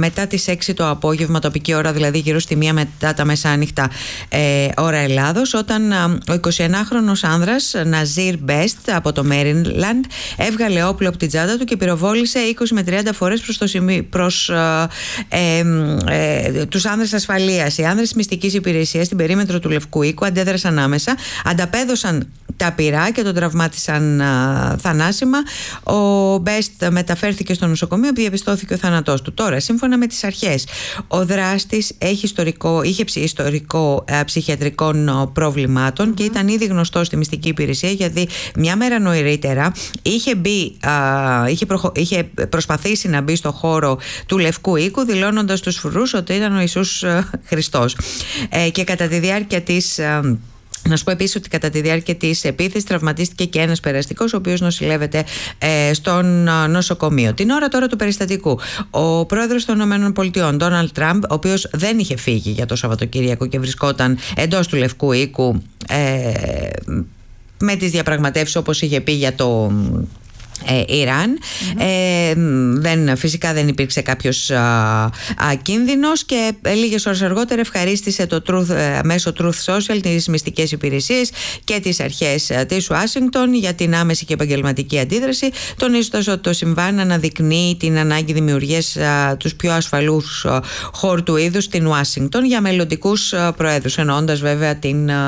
μετά τις έξι το απόγευμα τοπική ώρα, δηλαδή γύρω στη μία μετά τα μεσάνυχτα ε, ώρα Ελλάδος, όταν α, ο εικοσιενάχρονος άνδρας Ναζίρ Μπέστ από το Μέριλαντ έβγαλε όπλο από την τσάντα του και πυροβόλησε είκοσι με τριάντα φορές προς, το σημείο, προς ε, ε, ε, τους άνδρες ασφαλείας. Οι άνδρες μυστικής υπηρεσίας στην περίμετρο του Λευκού Οίκου αντέδρασαν άμεσα, ανταπέδωσαν τα πυρά και τον τραυμάτισαν α, θανάσιμα. Ο Μπέστ μεταφέρθηκε στο νοσοκομείο που διαπιστώθηκε ο θάνατός του. Τώρα, σύμφωνα με τις αρχές, ο δράστης έχει ιστορικό, είχε ιστορικό α, ψυχιατρικών προβλημάτων mm-hmm. και ήταν ήδη γνωστός στη μυστική υπηρεσία, γιατί μια μέρα νωρίτερα είχε, μπει, α, είχε, προχω, είχε προσπαθήσει να μπει στο χώρο του Λευκού Οίκου, δηλώνοντας στους φρουρούς ότι ήταν ο Ιησούς α, Χριστός. Ε, και κατά τη διάρκεια της... Α, Να σου πω επίσης ότι κατά τη διάρκεια της επίθεσης τραυματίστηκε και ένας περαστικός, ο οποίος νοσηλεύεται ε, στον νοσοκομείο. Την ώρα τώρα του περιστατικού, ο πρόεδρος των ΗΠΑ, Ντόναλντ Τραμπ, ο οποίος δεν είχε φύγει για το Σαββατοκύριακο και βρισκόταν εντός του Λευκού Οίκου ε, με τις διαπραγματεύσεις, όπως είχε πει, για το Ε, Ιράν. Mm-hmm. Ε, δεν, φυσικά δεν υπήρξε κάποιος α, α, κίνδυνος και ε, λίγες ώρες αργότερα ευχαρίστησε το Truth, ε, μέσω Truth Social τις μυστικές υπηρεσίες και τις αρχές ε, της Ουάσιγκτον για την άμεση και επαγγελματική αντίδραση, τονίζοντας ότι το συμβάν αναδεικνύει την ανάγκη δημιουργίας ε, τους πιο ασφαλούς ε, χώρου του είδους στην Ουάσιγκτον για μελλοντικούς ε, προέδρους, εννοώντας βέβαια την, ε,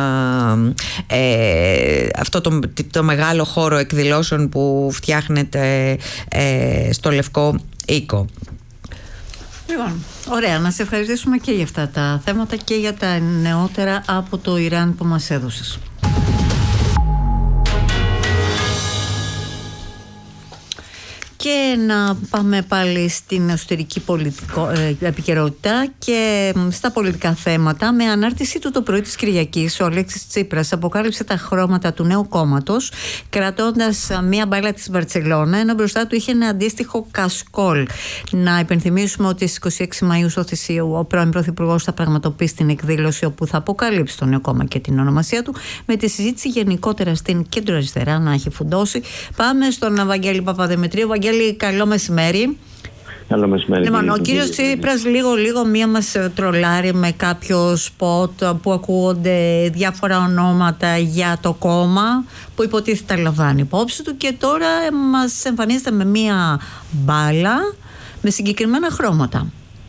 ε, αυτό το, το μεγάλο χώρο εκδηλώσεων που φτιάχνει Ε, στο Λευκό Οίκο. Λοιπόν, ωραία, να σε ευχαριστήσουμε και για αυτά τα θέματα και για τα νεότερα από το Ιράν που μας έδωσες. Και να πάμε πάλι στην εσωτερική πολιτικό, ε, επικαιρότητα και στα πολιτικά θέματα. Με ανάρτησή του το πρωί της Κυριακής, ο Αλέξης Τσίπρας αποκάλυψε τα χρώματα του νέου κόμματος, κρατώντας μία μπάλα της Μπαρτσελώνα, ενώ μπροστά του είχε ένα αντίστοιχο κασκόλ. Να υπενθυμίσουμε ότι στις είκοσι έξι Μαΐου στο Θησίο ο πρώην Πρωθυπουργός θα πραγματοποιήσει την εκδήλωση όπου θα αποκαλύψει το νέο κόμμα και την ονομασία του, με τη συζήτηση γενικότερα στην κέντρο-αριστερά να έχει φουντώσει. Πάμε στον Βαγγέλη Παπαδημητρίου. Βαγγέλη, καλό μεσημέρι. Καλό μεσημέρι. Λοιπόν, ο κύριος Τσίπρας λίγο λίγο μία μας τρολάρει με κάποιο σποτ που ακούγονται διάφορα ονόματα για το κόμμα που υποτίθεται λαμβάνει υπόψη του, και τώρα μας εμφανίζεται με μία μπάλα με συγκεκριμένα χρώματα.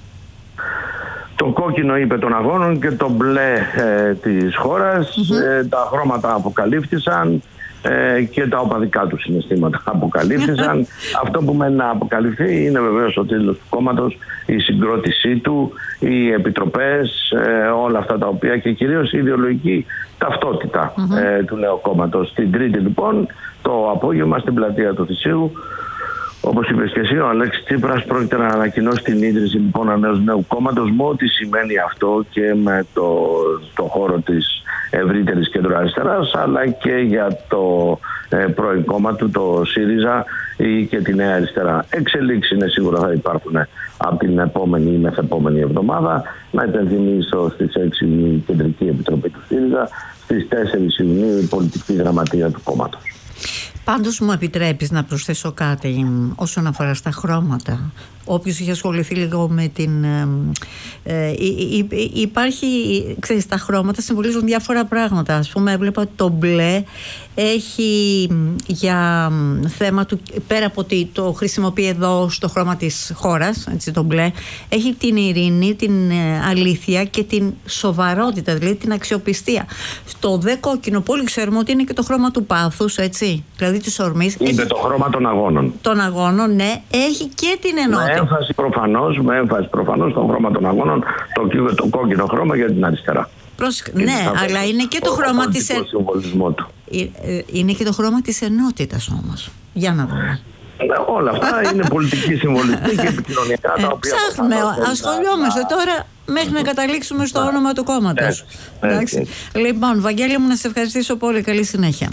Το κόκκινο είπε των αγώνων και το μπλε ε, της χώρας. Mm-hmm. Ε, τα χρώματα αποκαλύφθησαν ε, και τα οπαδικά του συναισθήματα αποκαλύφθησαν. Αυτό που μένει να αποκαλυφθεί είναι βεβαίως ο τίτλος του κόμματος, η συγκρότησή του, οι επιτροπές, ε, όλα αυτά τα οποία, και κυρίως η ιδεολογική ταυτότητα mm-hmm. ε, του νέου κόμματος. Την Τρίτη λοιπόν το απόγευμα στην πλατεία του Θησίου, όπως είπες και εσύ, ο Αλέξης Τσίπρας πρόκειται να ανακοινώσει την ίδρυση λοιπόν ενός νέου κόμματος, με ό,τι σημαίνει αυτό και με το, το χώρο της ευρύτερης κέντρο-αριστεράς, αλλά και για το ε, πρώην κόμμα του, το ΣΥΡΙΖΑ ή και τη Νέα Αριστερά. Εξελίξεις είναι σίγουρα θα υπάρχουν από την επόμενη ή μεθεπόμενη εβδομάδα. Να υπενθυμίσω στις έξι η Κεντρική Επιτροπή του ΣΥΡΙΖΑ, στις τέσσερις Ιουνίου η πολιτική γραμματεία του κόμματος. Πάντως μου επιτρέπεις να προσθέσω κάτι όσον αφορά στα χρώματα. Όποιος είχε ασχοληθεί λίγο με την... Ε, ε, ε, υπάρχει, ξέρεις, τα χρώματα συμβολίζουν διάφορα πράγματα. Ας πούμε, έβλεπα ότι το μπλε έχει για θέμα του, πέρα από ότι το χρησιμοποιεί εδώ στο χρώμα της χώρας, έτσι, το μπλε, έχει την ειρήνη, την αλήθεια και την σοβαρότητα, δηλαδή την αξιοπιστία. Στο δε κόκκινο, που όλοι ξέρουμε ότι είναι και το χρώμα του πάθους, έτσι, δηλαδή της ορμής. Είναι έχει... το χρώμα των αγώνων. Των αγώνων, ναι, έχει και την ενότητα. Με έμφαση προφανώς, με έμφαση προφανώς στο χρώμα των αγώνων, το, το κόκκινο χρώμα για την αριστερά. Προς... Ναι, αλλά είναι και το, το χρώμα της εν... του. Είναι και το χρώμα της ενότητας όμως. Για να δούμε. Όλα αυτά είναι πολιτική συμβολιστική και επικοινωνιακά, τα οποία... Ψάχνουμε, ασχολιόμαστε τώρα μέχρι να καταλήξουμε στο όνομα του κόμματος. Εντάξει. Λοιπόν, Βαγγέλη μου, να σε ευχαριστήσω πολύ. Καλή συνέχεια.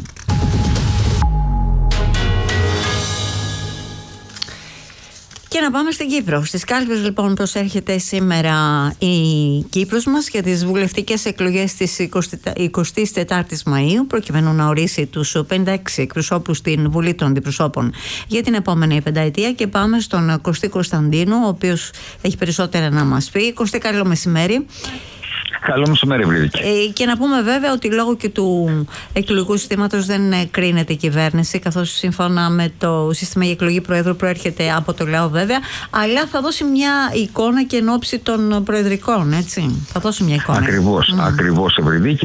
Και να πάμε στην Κύπρο. Στις κάλπες λοιπόν προσέρχεται σήμερα η Κύπρος μας για τις βουλευτικές εκλογές της εικοστής τέταρτης Μαΐου, προκειμένου να ορίσει τους πενήντα έξι εκπροσώπους στην Βουλή των Αντιπροσώπων για την επόμενη πενταετία. Και πάμε στον Κωστή Κωνσταντίνου, ο οποίος έχει περισσότερα να μας πει. Κωστή, καλό μεσημέρι. Καλό μεσημέρι, Ευρydiki. Ε, και να πούμε βέβαια ότι λόγω και του εκλογικού συστήματος δεν κρίνεται η κυβέρνηση, καθώς σύμφωνα με το σύστημα η εκλογή Προέδρου προέρχεται από το λαό βέβαια, αλλά θα δώσει μια εικόνα και εν ώψη των προεδρικών, έτσι. Θα δώσει μια εικόνα. Ακριβώς, mm. ακριβώς, Ευρydiki.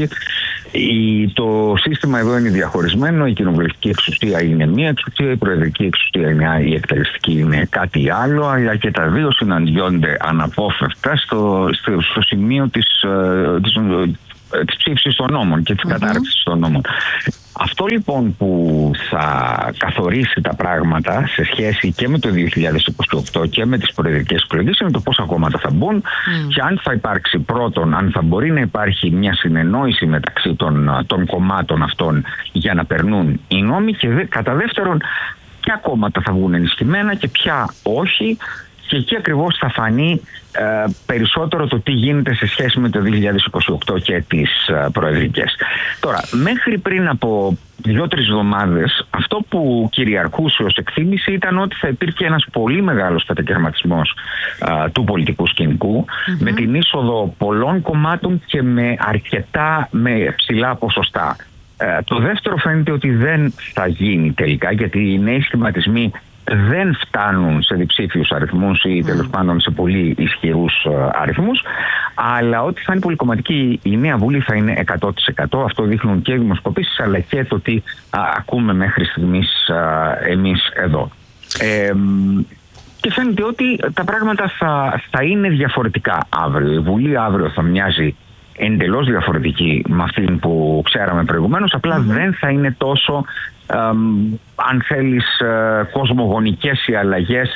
Η, το σύστημα εδώ είναι διαχωρισμένο. Η κοινοβουλευτική εξουσία είναι μία εξουσία, η προεδρική εξουσία είναι, η εκτελεστική είναι κάτι άλλο, αλλά και τα δύο συναντιόνται αναπόφευκτα στο, στο, στο σημείο της, της, της ψήφισης των νόμων και της mm-hmm. κατάρτισης των νόμων. Αυτό λοιπόν που θα καθορίσει τα πράγματα σε σχέση και με το δύο χιλιάδες είκοσι οκτώ και με τις προεδρικές εκλογές είναι το πόσα κόμματα θα μπουν mm. και αν θα υπάρξει πρώτον, αν θα μπορεί να υπάρχει μια συνεννόηση μεταξύ των, των κομμάτων αυτών για να περνούν οι νόμοι, και δε, κατά δεύτερον ποια κόμματα θα βγουν ενισχυμένα και ποια όχι. Και εκεί ακριβώς θα φανεί ε, περισσότερο το τι γίνεται σε σχέση με το δύο χιλιάδες είκοσι οκτώ και τις ε, προεδρικές. Τώρα, μέχρι πριν από δύο-τρεις εβδομάδες, αυτό που κυριαρχούσε ως εκτίμηση ήταν ότι θα υπήρχε ένας πολύ μεγάλος κατακαιρματισμός ε, του πολιτικού σκηνικού, mm-hmm. με την είσοδο πολλών κομμάτων και με αρκετά με ψηλά ποσοστά. Ε, το δεύτερο φαίνεται ότι δεν θα γίνει τελικά, γιατί οι νέοι σχηματισμοί δεν φτάνουν σε διψήφιους αριθμούς ή mm. τέλος πάντων σε πολύ ισχυρούς αριθμούς, αλλά ότι θα είναι πολυκομματική η νέα Βουλή θα είναι εκατό τοις εκατό. Αυτό δείχνουν και οι δημοσκοπήσεις, αλλά και το τι α, ακούμε μέχρι στιγμής α, εμείς εδώ. Ε, και φαίνεται ότι τα πράγματα θα, θα είναι διαφορετικά αύριο. Η Βουλή αύριο θα μοιάζει εντελώς διαφορετική με αυτήν που ξέραμε προηγουμένως, απλά mm-hmm. δεν θα είναι τόσο ε, αν θέλεις ε, κοσμογονικές οι αλλαγές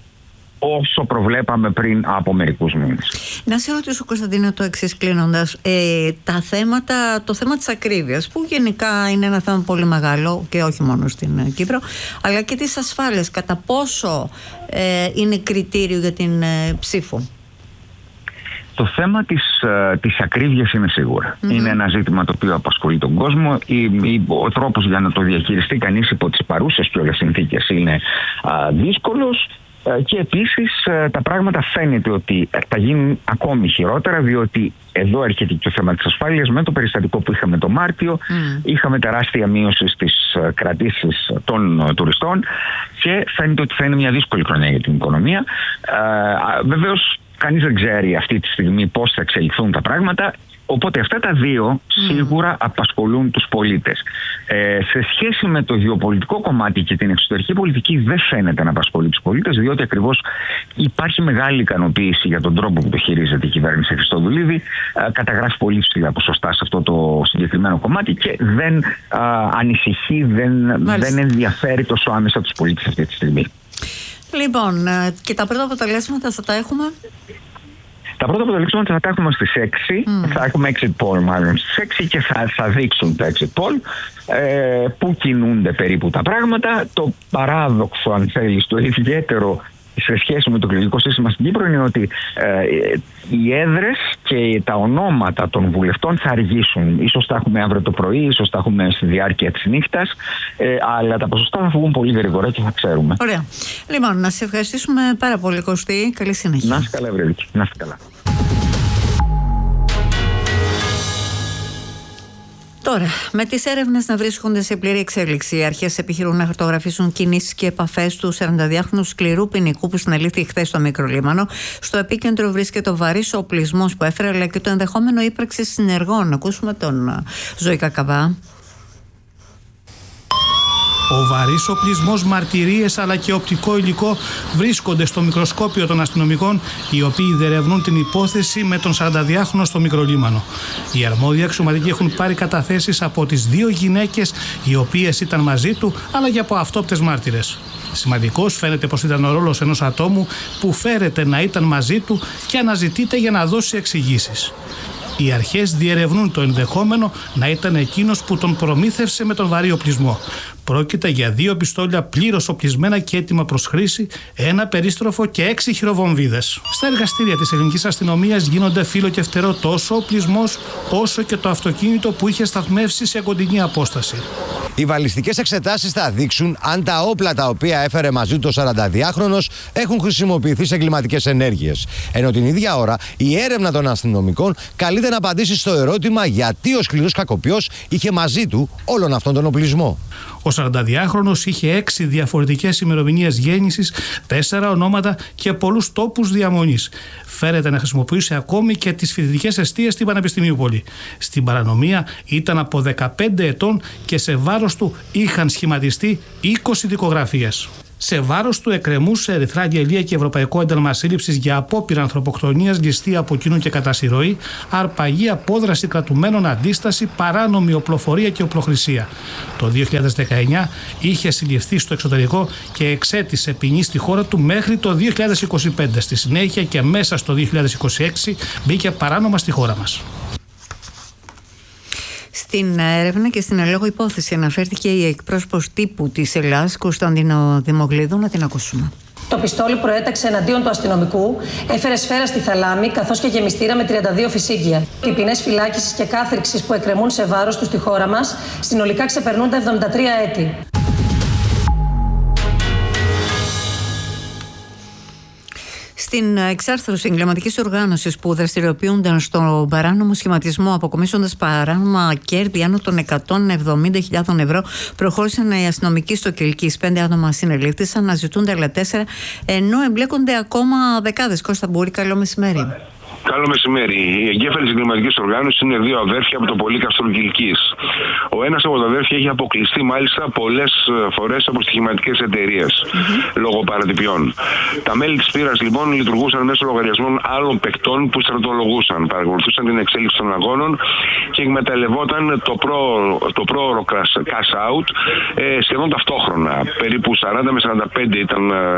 όσο προβλέπαμε πριν από μερικούς μήνες. Να σε ρωτήσω, Κωνσταντίνο, το εξής κλείνοντας, ε, τα θέματα, το θέμα της ακρίβειας, που γενικά είναι ένα θέμα πολύ μεγάλο και όχι μόνο στην Κύπρο, αλλά και της ασφάλειας, κατά πόσο ε, είναι κριτήριο για την ε, ψήφο? Το θέμα της, της ακρίβειας είναι σίγουρα. Mm-hmm. Είναι ένα ζήτημα το οποίο απασχολεί τον κόσμο. Η, η, ο τρόπος για να το διαχειριστεί κανείς υπό τις παρούσες και όλες συνθήκες είναι α, δύσκολος. Και επίσης τα πράγματα φαίνεται ότι θα γίνουν ακόμη χειρότερα, διότι εδώ έρχεται και το θέμα της ασφάλειας. Με το περιστατικό που είχαμε το Μάρτιο, mm. είχαμε τεράστια μείωση στις κρατήσεις των τουριστών και φαίνεται ότι θα είναι μια δύσκολη χρονιά για την οικονομία. Ε, βεβαίως κανείς δεν ξέρει αυτή τη στιγμή πώς θα εξελιχθούν τα πράγματα. Οπότε αυτά τα δύο σίγουρα απασχολούν τους πολίτες. Ε, σε σχέση με το γεωπολιτικό κομμάτι και την εξωτερική πολιτική δεν φαίνεται να απασχολεί τους πολίτες, διότι ακριβώς υπάρχει μεγάλη ικανοποίηση για τον τρόπο που το χειρίζεται η κυβέρνηση Χριστοδουλίδη. Ε, καταγράφει πολύ ψηλά ποσοστά σε αυτό το συγκεκριμένο κομμάτι και δεν ε, ανησυχεί, δεν, δεν ενδιαφέρει τόσο άμεσα τους πολίτες αυτή τη στιγμή. Λοιπόν, και τα πρώτα αποτελέσματα θα τα έχουμε? Τα πρώτα αποτελέσματα θα τα έχουμε στις έξι, mm. θα έχουμε exit poll μάλλον στις έξι και θα, θα δείξουν τα exit poll ε, που κινούνται περίπου τα πράγματα. Το παράδοξο, αν θέλεις, το ιδιαίτερο σε σχέση με το εκλογικό σύστημα στην Κύπρο είναι ότι ε, οι έδρες και τα ονόματα των βουλευτών θα αργήσουν. Ίσως τα έχουμε αύριο το πρωί, ίσως τα έχουμε στη διάρκεια της νύχτας, ε, αλλά τα ποσοστά θα βγουν πολύ γρήγορα και θα ξέρουμε. Ωραία. Λοιπόν, να σε ευχαριστήσουμε πάρα πολύ, Κωστή. Καλή συνέχεια. Να είστε καλά, Ευρydiki. Να είστε καλά. Τώρα, με τις έρευνες να βρίσκονται σε πλήρη εξέλιξη, οι αρχές επιχειρούν να χαρτογραφήσουν κινήσεις και επαφές του σαρανταδυάχρονου σκληρού ποινικού που συνελήφθη χθες στο Μικρολίμανο. Στο επίκεντρο βρίσκεται ο βαρύς οπλισμός που έφερε, αλλά και το ενδεχόμενο ύπαρξη συνεργών. Ακούσουμε τον Ζωή Κακαβά. Ο βαρύς οπλισμός, μαρτυρίες αλλά και οπτικό υλικό βρίσκονται στο μικροσκόπιο των αστυνομικών, οι οποίοι διερευνούν την υπόθεση με τον σαρανταδυάχρονο στο Μικρολίμανο. Οι αρμόδιοι αξιωματικοί έχουν πάρει καταθέσεις από τις δύο γυναίκες οι οποίες ήταν μαζί του, αλλά και από αυτόπτες μάρτυρες. Σημαντικός φαίνεται πως ήταν ο ρόλος ενός ατόμου που φέρεται να ήταν μαζί του και αναζητείται για να δώσει εξηγήσεις. Οι αρχές διερευνούν το ενδεχόμενο να ήταν εκείνος που τον προμήθευσε με τον βαρύ οπλισμό. Πρόκειται για δύο πιστόλια πλήρως οπλισμένα και έτοιμα προς χρήση, ένα περίστροφο και έξι χειροβομβίδες. Στα εργαστήρια της ελληνικής αστυνομίας γίνονται φύλλο και φτερό τόσο ο οπλισμός όσο και το αυτοκίνητο που είχε σταθμεύσει σε κοντινή απόσταση. Οι βαλιστικές εξετάσεις θα δείξουν αν τα όπλα τα οποία έφερε μαζί του ο σαρανταδυάχρονος έχουν χρησιμοποιηθεί σε εγκληματικές ενέργειες. Ενώ την ίδια ώρα η έρευνα των αστυνομικών καλείται να απαντήσει στο ερώτημα γιατί ο σκληρός κακοποιός είχε μαζί του όλον αυτόν τον οπλισμό. Ο σαρανταδυάχρονος είχε έξι διαφορετικές ημερομηνίες γέννησης, τέσσερα ονόματα και πολλούς τόπους διαμονής. Φέρεται να χρησιμοποιούσε ακόμη και τις φοιτητικές εστίες στην Πανεπιστημίου Πόλη. Στην παρανομία ήταν από δεκαπέντε ετών και σε βάρος του είχαν σχηματιστεί είκοσι δικογραφίες. Σε βάρος του εκκρεμούσε ερυθρά αγγελία και ευρωπαϊκό ένταλμα σύλληψης για απόπειρα ανθρωποκτονίας, ληστεία από κοινού και κατασυρωή, αρπαγή, απόδραση κρατουμένων, αντίσταση, παράνομη οπλοφορία και οπλοχρησία. Το δύο χιλιάδες δεκαεννιά είχε συλληφθεί στο εξωτερικό και εξέτησε ποινή στη χώρα του μέχρι το δύο χιλιάδες είκοσι πέντε. Στη συνέχεια και μέσα στο δύο χιλιάδες είκοσι έξι μπήκε παράνομα στη χώρα μας. Στην έρευνα και στην ελόγω υπόθεση αναφέρθηκε η εκπρόσωπος τύπου της Ελλάδας, Κωνσταντίνο Δημογλίδου. Να την ακούσουμε. Το πιστόλι προέταξε εναντίον του αστυνομικού, έφερε σφαίρα στη θαλάμη καθώς και γεμιστήρα με τριάντα δύο φυσίγγια. Οι ποινές φυλάκισης και κάθριξης που εκκρεμούν σε βάρος του στη χώρα μας συνολικά ξεπερνούν τα εβδομήντα τρία έτη. Στην εξάρθρωση εγκληματικής οργάνωσης που δραστηριοποιούνταν στον παράνομο σχηματισμό, αποκομίσοντας παράνομα κέρδη άνω των εκατόν εβδομήντα χιλιάδες ευρώ, προχώρησαν οι αστυνομικοί στο Κιλκής. Πέντε άτομα συνελήφθησαν, αναζητούνται άλλα τέσσερα, ενώ εμπλέκονται ακόμα δεκάδες. Κώστα Μπούρη, καλό μεσημέρι. Καλό μεσημέρι. Η εγκέφαλη της εγκληματικής οργάνωσης είναι δύο αδέρφια από το Πολύκαστρο Κιλκής. Ο ένας από τα αδέρφια έχει αποκλειστεί μάλιστα πολλές φορές από στοιχηματικές εταιρείες mm-hmm. λόγω παρατυπιών. Τα μέλη της πύρας λοιπόν λειτουργούσαν μέσω λογαριασμών άλλων παικτών που στρατολογούσαν, παρακολουθούσαν την εξέλιξη των αγώνων και εκμεταλλευόταν το, προ, το πρόωρο cash out ε, σχεδόν ταυτόχρονα. Περίπου σαράντα με σαράντα πέντε ήταν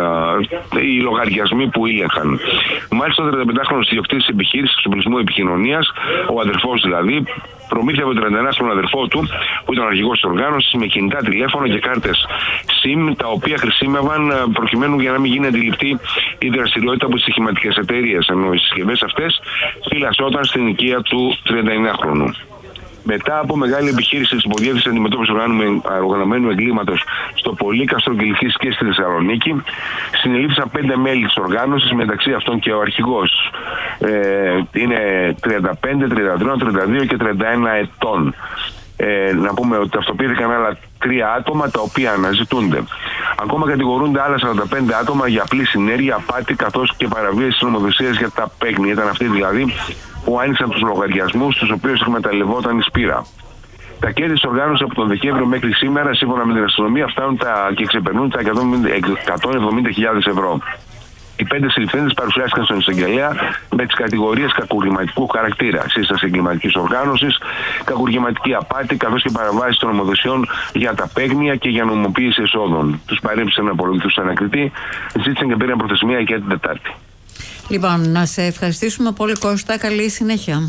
ε, οι λογαριασμοί που ήλεγχαν. Μάλιστα ο τριανταπεντάχρονος ιδιοκτήτης επιχείρηση εξοπλισμού επικοινωνίας, ο αδερφός δηλαδή, προμήθευε τον τριανταενάχρονο αδερφό του, που ήταν ο αρχηγός της οργάνωσης, με κινητά τηλέφωνα και κάρτες SIM, τα οποία χρησιμεύαν προκειμένου για να μην γίνει αντιληπτή η δραστηριότητα από τις στοιχηματικές εταιρείες. Ενώ οι συσκευές αυτές φυλασσόταν στην οικία του τριανταενάχρονου. Μετά από μεγάλη επιχείρηση της υποδιεύθυνσης αντιμετώπισης οργανωμένου εγκλήματος στο Πολύκαστρο Κιλκής και στη Θεσσαλονίκη, συνελήφθησαν πέντε μέλη της οργάνωσης, μεταξύ αυτών και ο αρχηγός. Ε, είναι τριάντα πέντε, τριάντα τρία, τριάντα δύο και τριάντα ένα ετών. Ε, να πούμε ότι ταυτοποιήθηκαν άλλα τρία άτομα τα οποία αναζητούνται. Ακόμα κατηγορούνται άλλα σαράντα πέντε άτομα για απλή συνέργεια, απάτη καθώς και παραβίαση της νομοθεσίας για τα παίγνια. Ήταν αυτοί δηλαδή που άνοιξαν τους λογαριασμούς τους οποίους εκμεταλλευόταν η Σπύρα. Τα κέρδη της οργάνωσης από τον Δεκέμβριο μέχρι σήμερα, σύμφωνα με την αστυνομία, φτάνουν τα, και ξεπερνούν τα εκατόν εβδομήντα χιλιάδες ευρώ. Οι πέντε συλληφθέντες παρουσιάστηκαν στον εισαγγελέα με τις κατηγορίες κακουργηματικού χαρακτήρα, σύσταση εγκληματικής οργάνωσης, κακουργηματική απάτη, καθώς και παραβάσεις των νομοθεσιών για τα παίγνια και για νομιμοποίηση εσόδων. Τους παρέμψαν να απολογηθούν στον ανακριτή, ζήτησαν και πήραν προθεσμία για την Τετάρτη. Λοιπόν, να σε ευχαριστήσουμε πολύ, Κώστα. Καλή συνέχεια.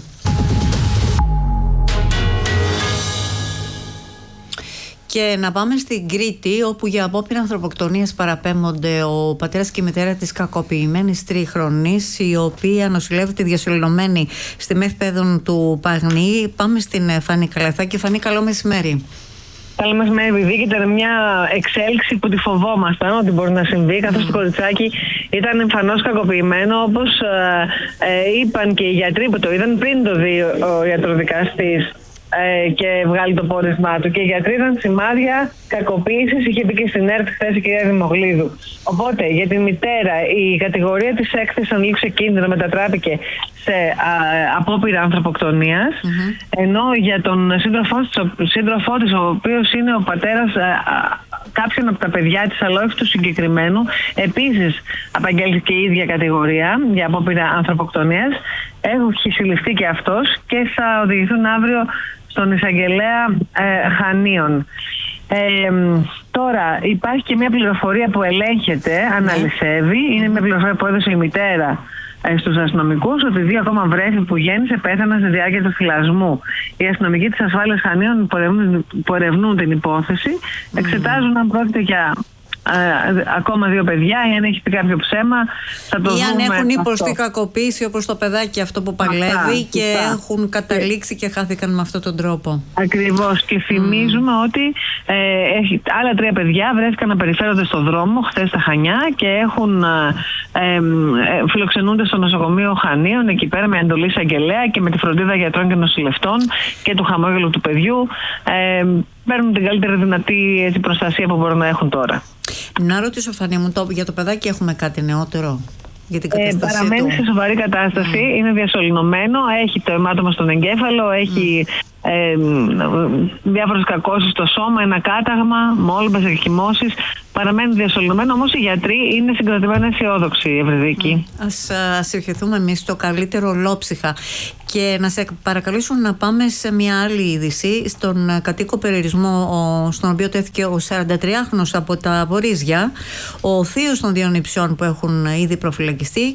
Και να πάμε στην Κρήτη, όπου για απόπειρα ανθρωποκτονίας παραπέμπονται ο πατέρας και η μητέρα της κακοποιημένης τρίχρονης, η οποία νοσηλεύεται διασωληνωμένη στη ΜΕΘ Παιδών του Παγνή. Πάμε στην Φανή Καλαθάκη. Φανή, καλό μεσημέρι. Καλό μεσημέρι, επειδή ήταν μια εξέλιξη που τη φοβόμασταν ότι μπορεί να συμβεί, καθώς το κοριτσάκι ήταν εμφανώς κακοποιημένο, όπως ε, ε, είπαν και οι γιατροί που το είδαν πριν το δει ο ιατροδικαστής ε, και βγάλει το πόρισμά του. Και οι γιατροί ήταν σημάδια κακοποίησης, είχε πει και στην ΕΡΤ χθες η κυρία Δημογλίδου. Οπότε για την μητέρα η κατηγορία της έκθεσης ανήλικου σε κίνδυνο μετατράπηκε σε α, απόπειρα ανθρωποκτονίας, mm-hmm. ενώ για τον σύντροφό της, σύντροφό της, ο οποίος είναι ο πατέρας α, α, κάποιον από τα παιδιά της, αλλά όχι του συγκεκριμένου, επίσης απαγγέλθηκε η ίδια κατηγορία για απόπειρα ανθρωποκτονίας. Έχει συλληφθεί και αυτός και θα οδηγηθούν αύριο στον εισαγγελέα ε, Χανίων. Ε, τώρα υπάρχει και μια πληροφορία που ελέγχεται, αναλυσεύει, είναι μια πληροφορία που έδωσε η μητέρα ε, στους αστυνομικούς ότι δύο ακόμα βρέφη που γέννησε πέθαναν στη διάρκεια του θυλασμού. Οι αστυνομικοί της ασφάλειας Χανίων που ερευνούν την υπόθεση εξετάζουν αν πρόκειται για Ε, ακόμα δύο παιδιά, ή αν έχει πει κάποιο ψέμα, θα το ή δούμε. αν έχουν υποστεί κακοποίηση όπως το παιδάκι αυτό που παλεύει Αυτά, και αυτά. έχουν καταλήξει και χάθηκαν με αυτόν τον τρόπο. Ακριβώς. Και θυμίζουμε mm. ότι ε, έχει, άλλα τρία παιδιά βρέθηκαν να περιφέρονται στο δρόμο χθες στα Χανιά και έχουν ε, ε, φιλοξενούνται στο νοσοκομείο Χανίων εκεί πέρα με εντολή εισαγγελέα και με τη φροντίδα γιατρών και νοσηλευτών και του χαμόγελου του παιδιού. Ε, παίρνουν την καλύτερη δυνατή έτσι, προστασία που μπορούν να έχουν τώρα. Να ρωτήσω, Φανή μου, το, για το παιδάκι έχουμε κάτι νεότερο για την κατάστασή ε, παραμένει του? σε σοβαρή κατάσταση, mm. είναι διασωληνωμένο, έχει το αιμάτωμα στον εγκέφαλο, έχει mm. ε, διάφορες κακώσεις στο σώμα, ένα κάταγμα, μόλυμπες, εκχυμώσεις. Παραμένει διασωληνωμένο, όμως οι γιατροί είναι συγκρατημένα αισιόδοξοι, Ευρυδίκη. Mm. Ας, ας ευχηθούμε εμείς το καλύτερο ολόψυχα. Και να σε παρακαλέσουν να πάμε σε μια άλλη είδηση, στον κατοίκο περιορισμό στον οποίο τέθηκε ο σαραντατριάχρονος από τα Βορίζια, ο θείος των δύο νηψιών που έχουν ήδη προφυλακιστεί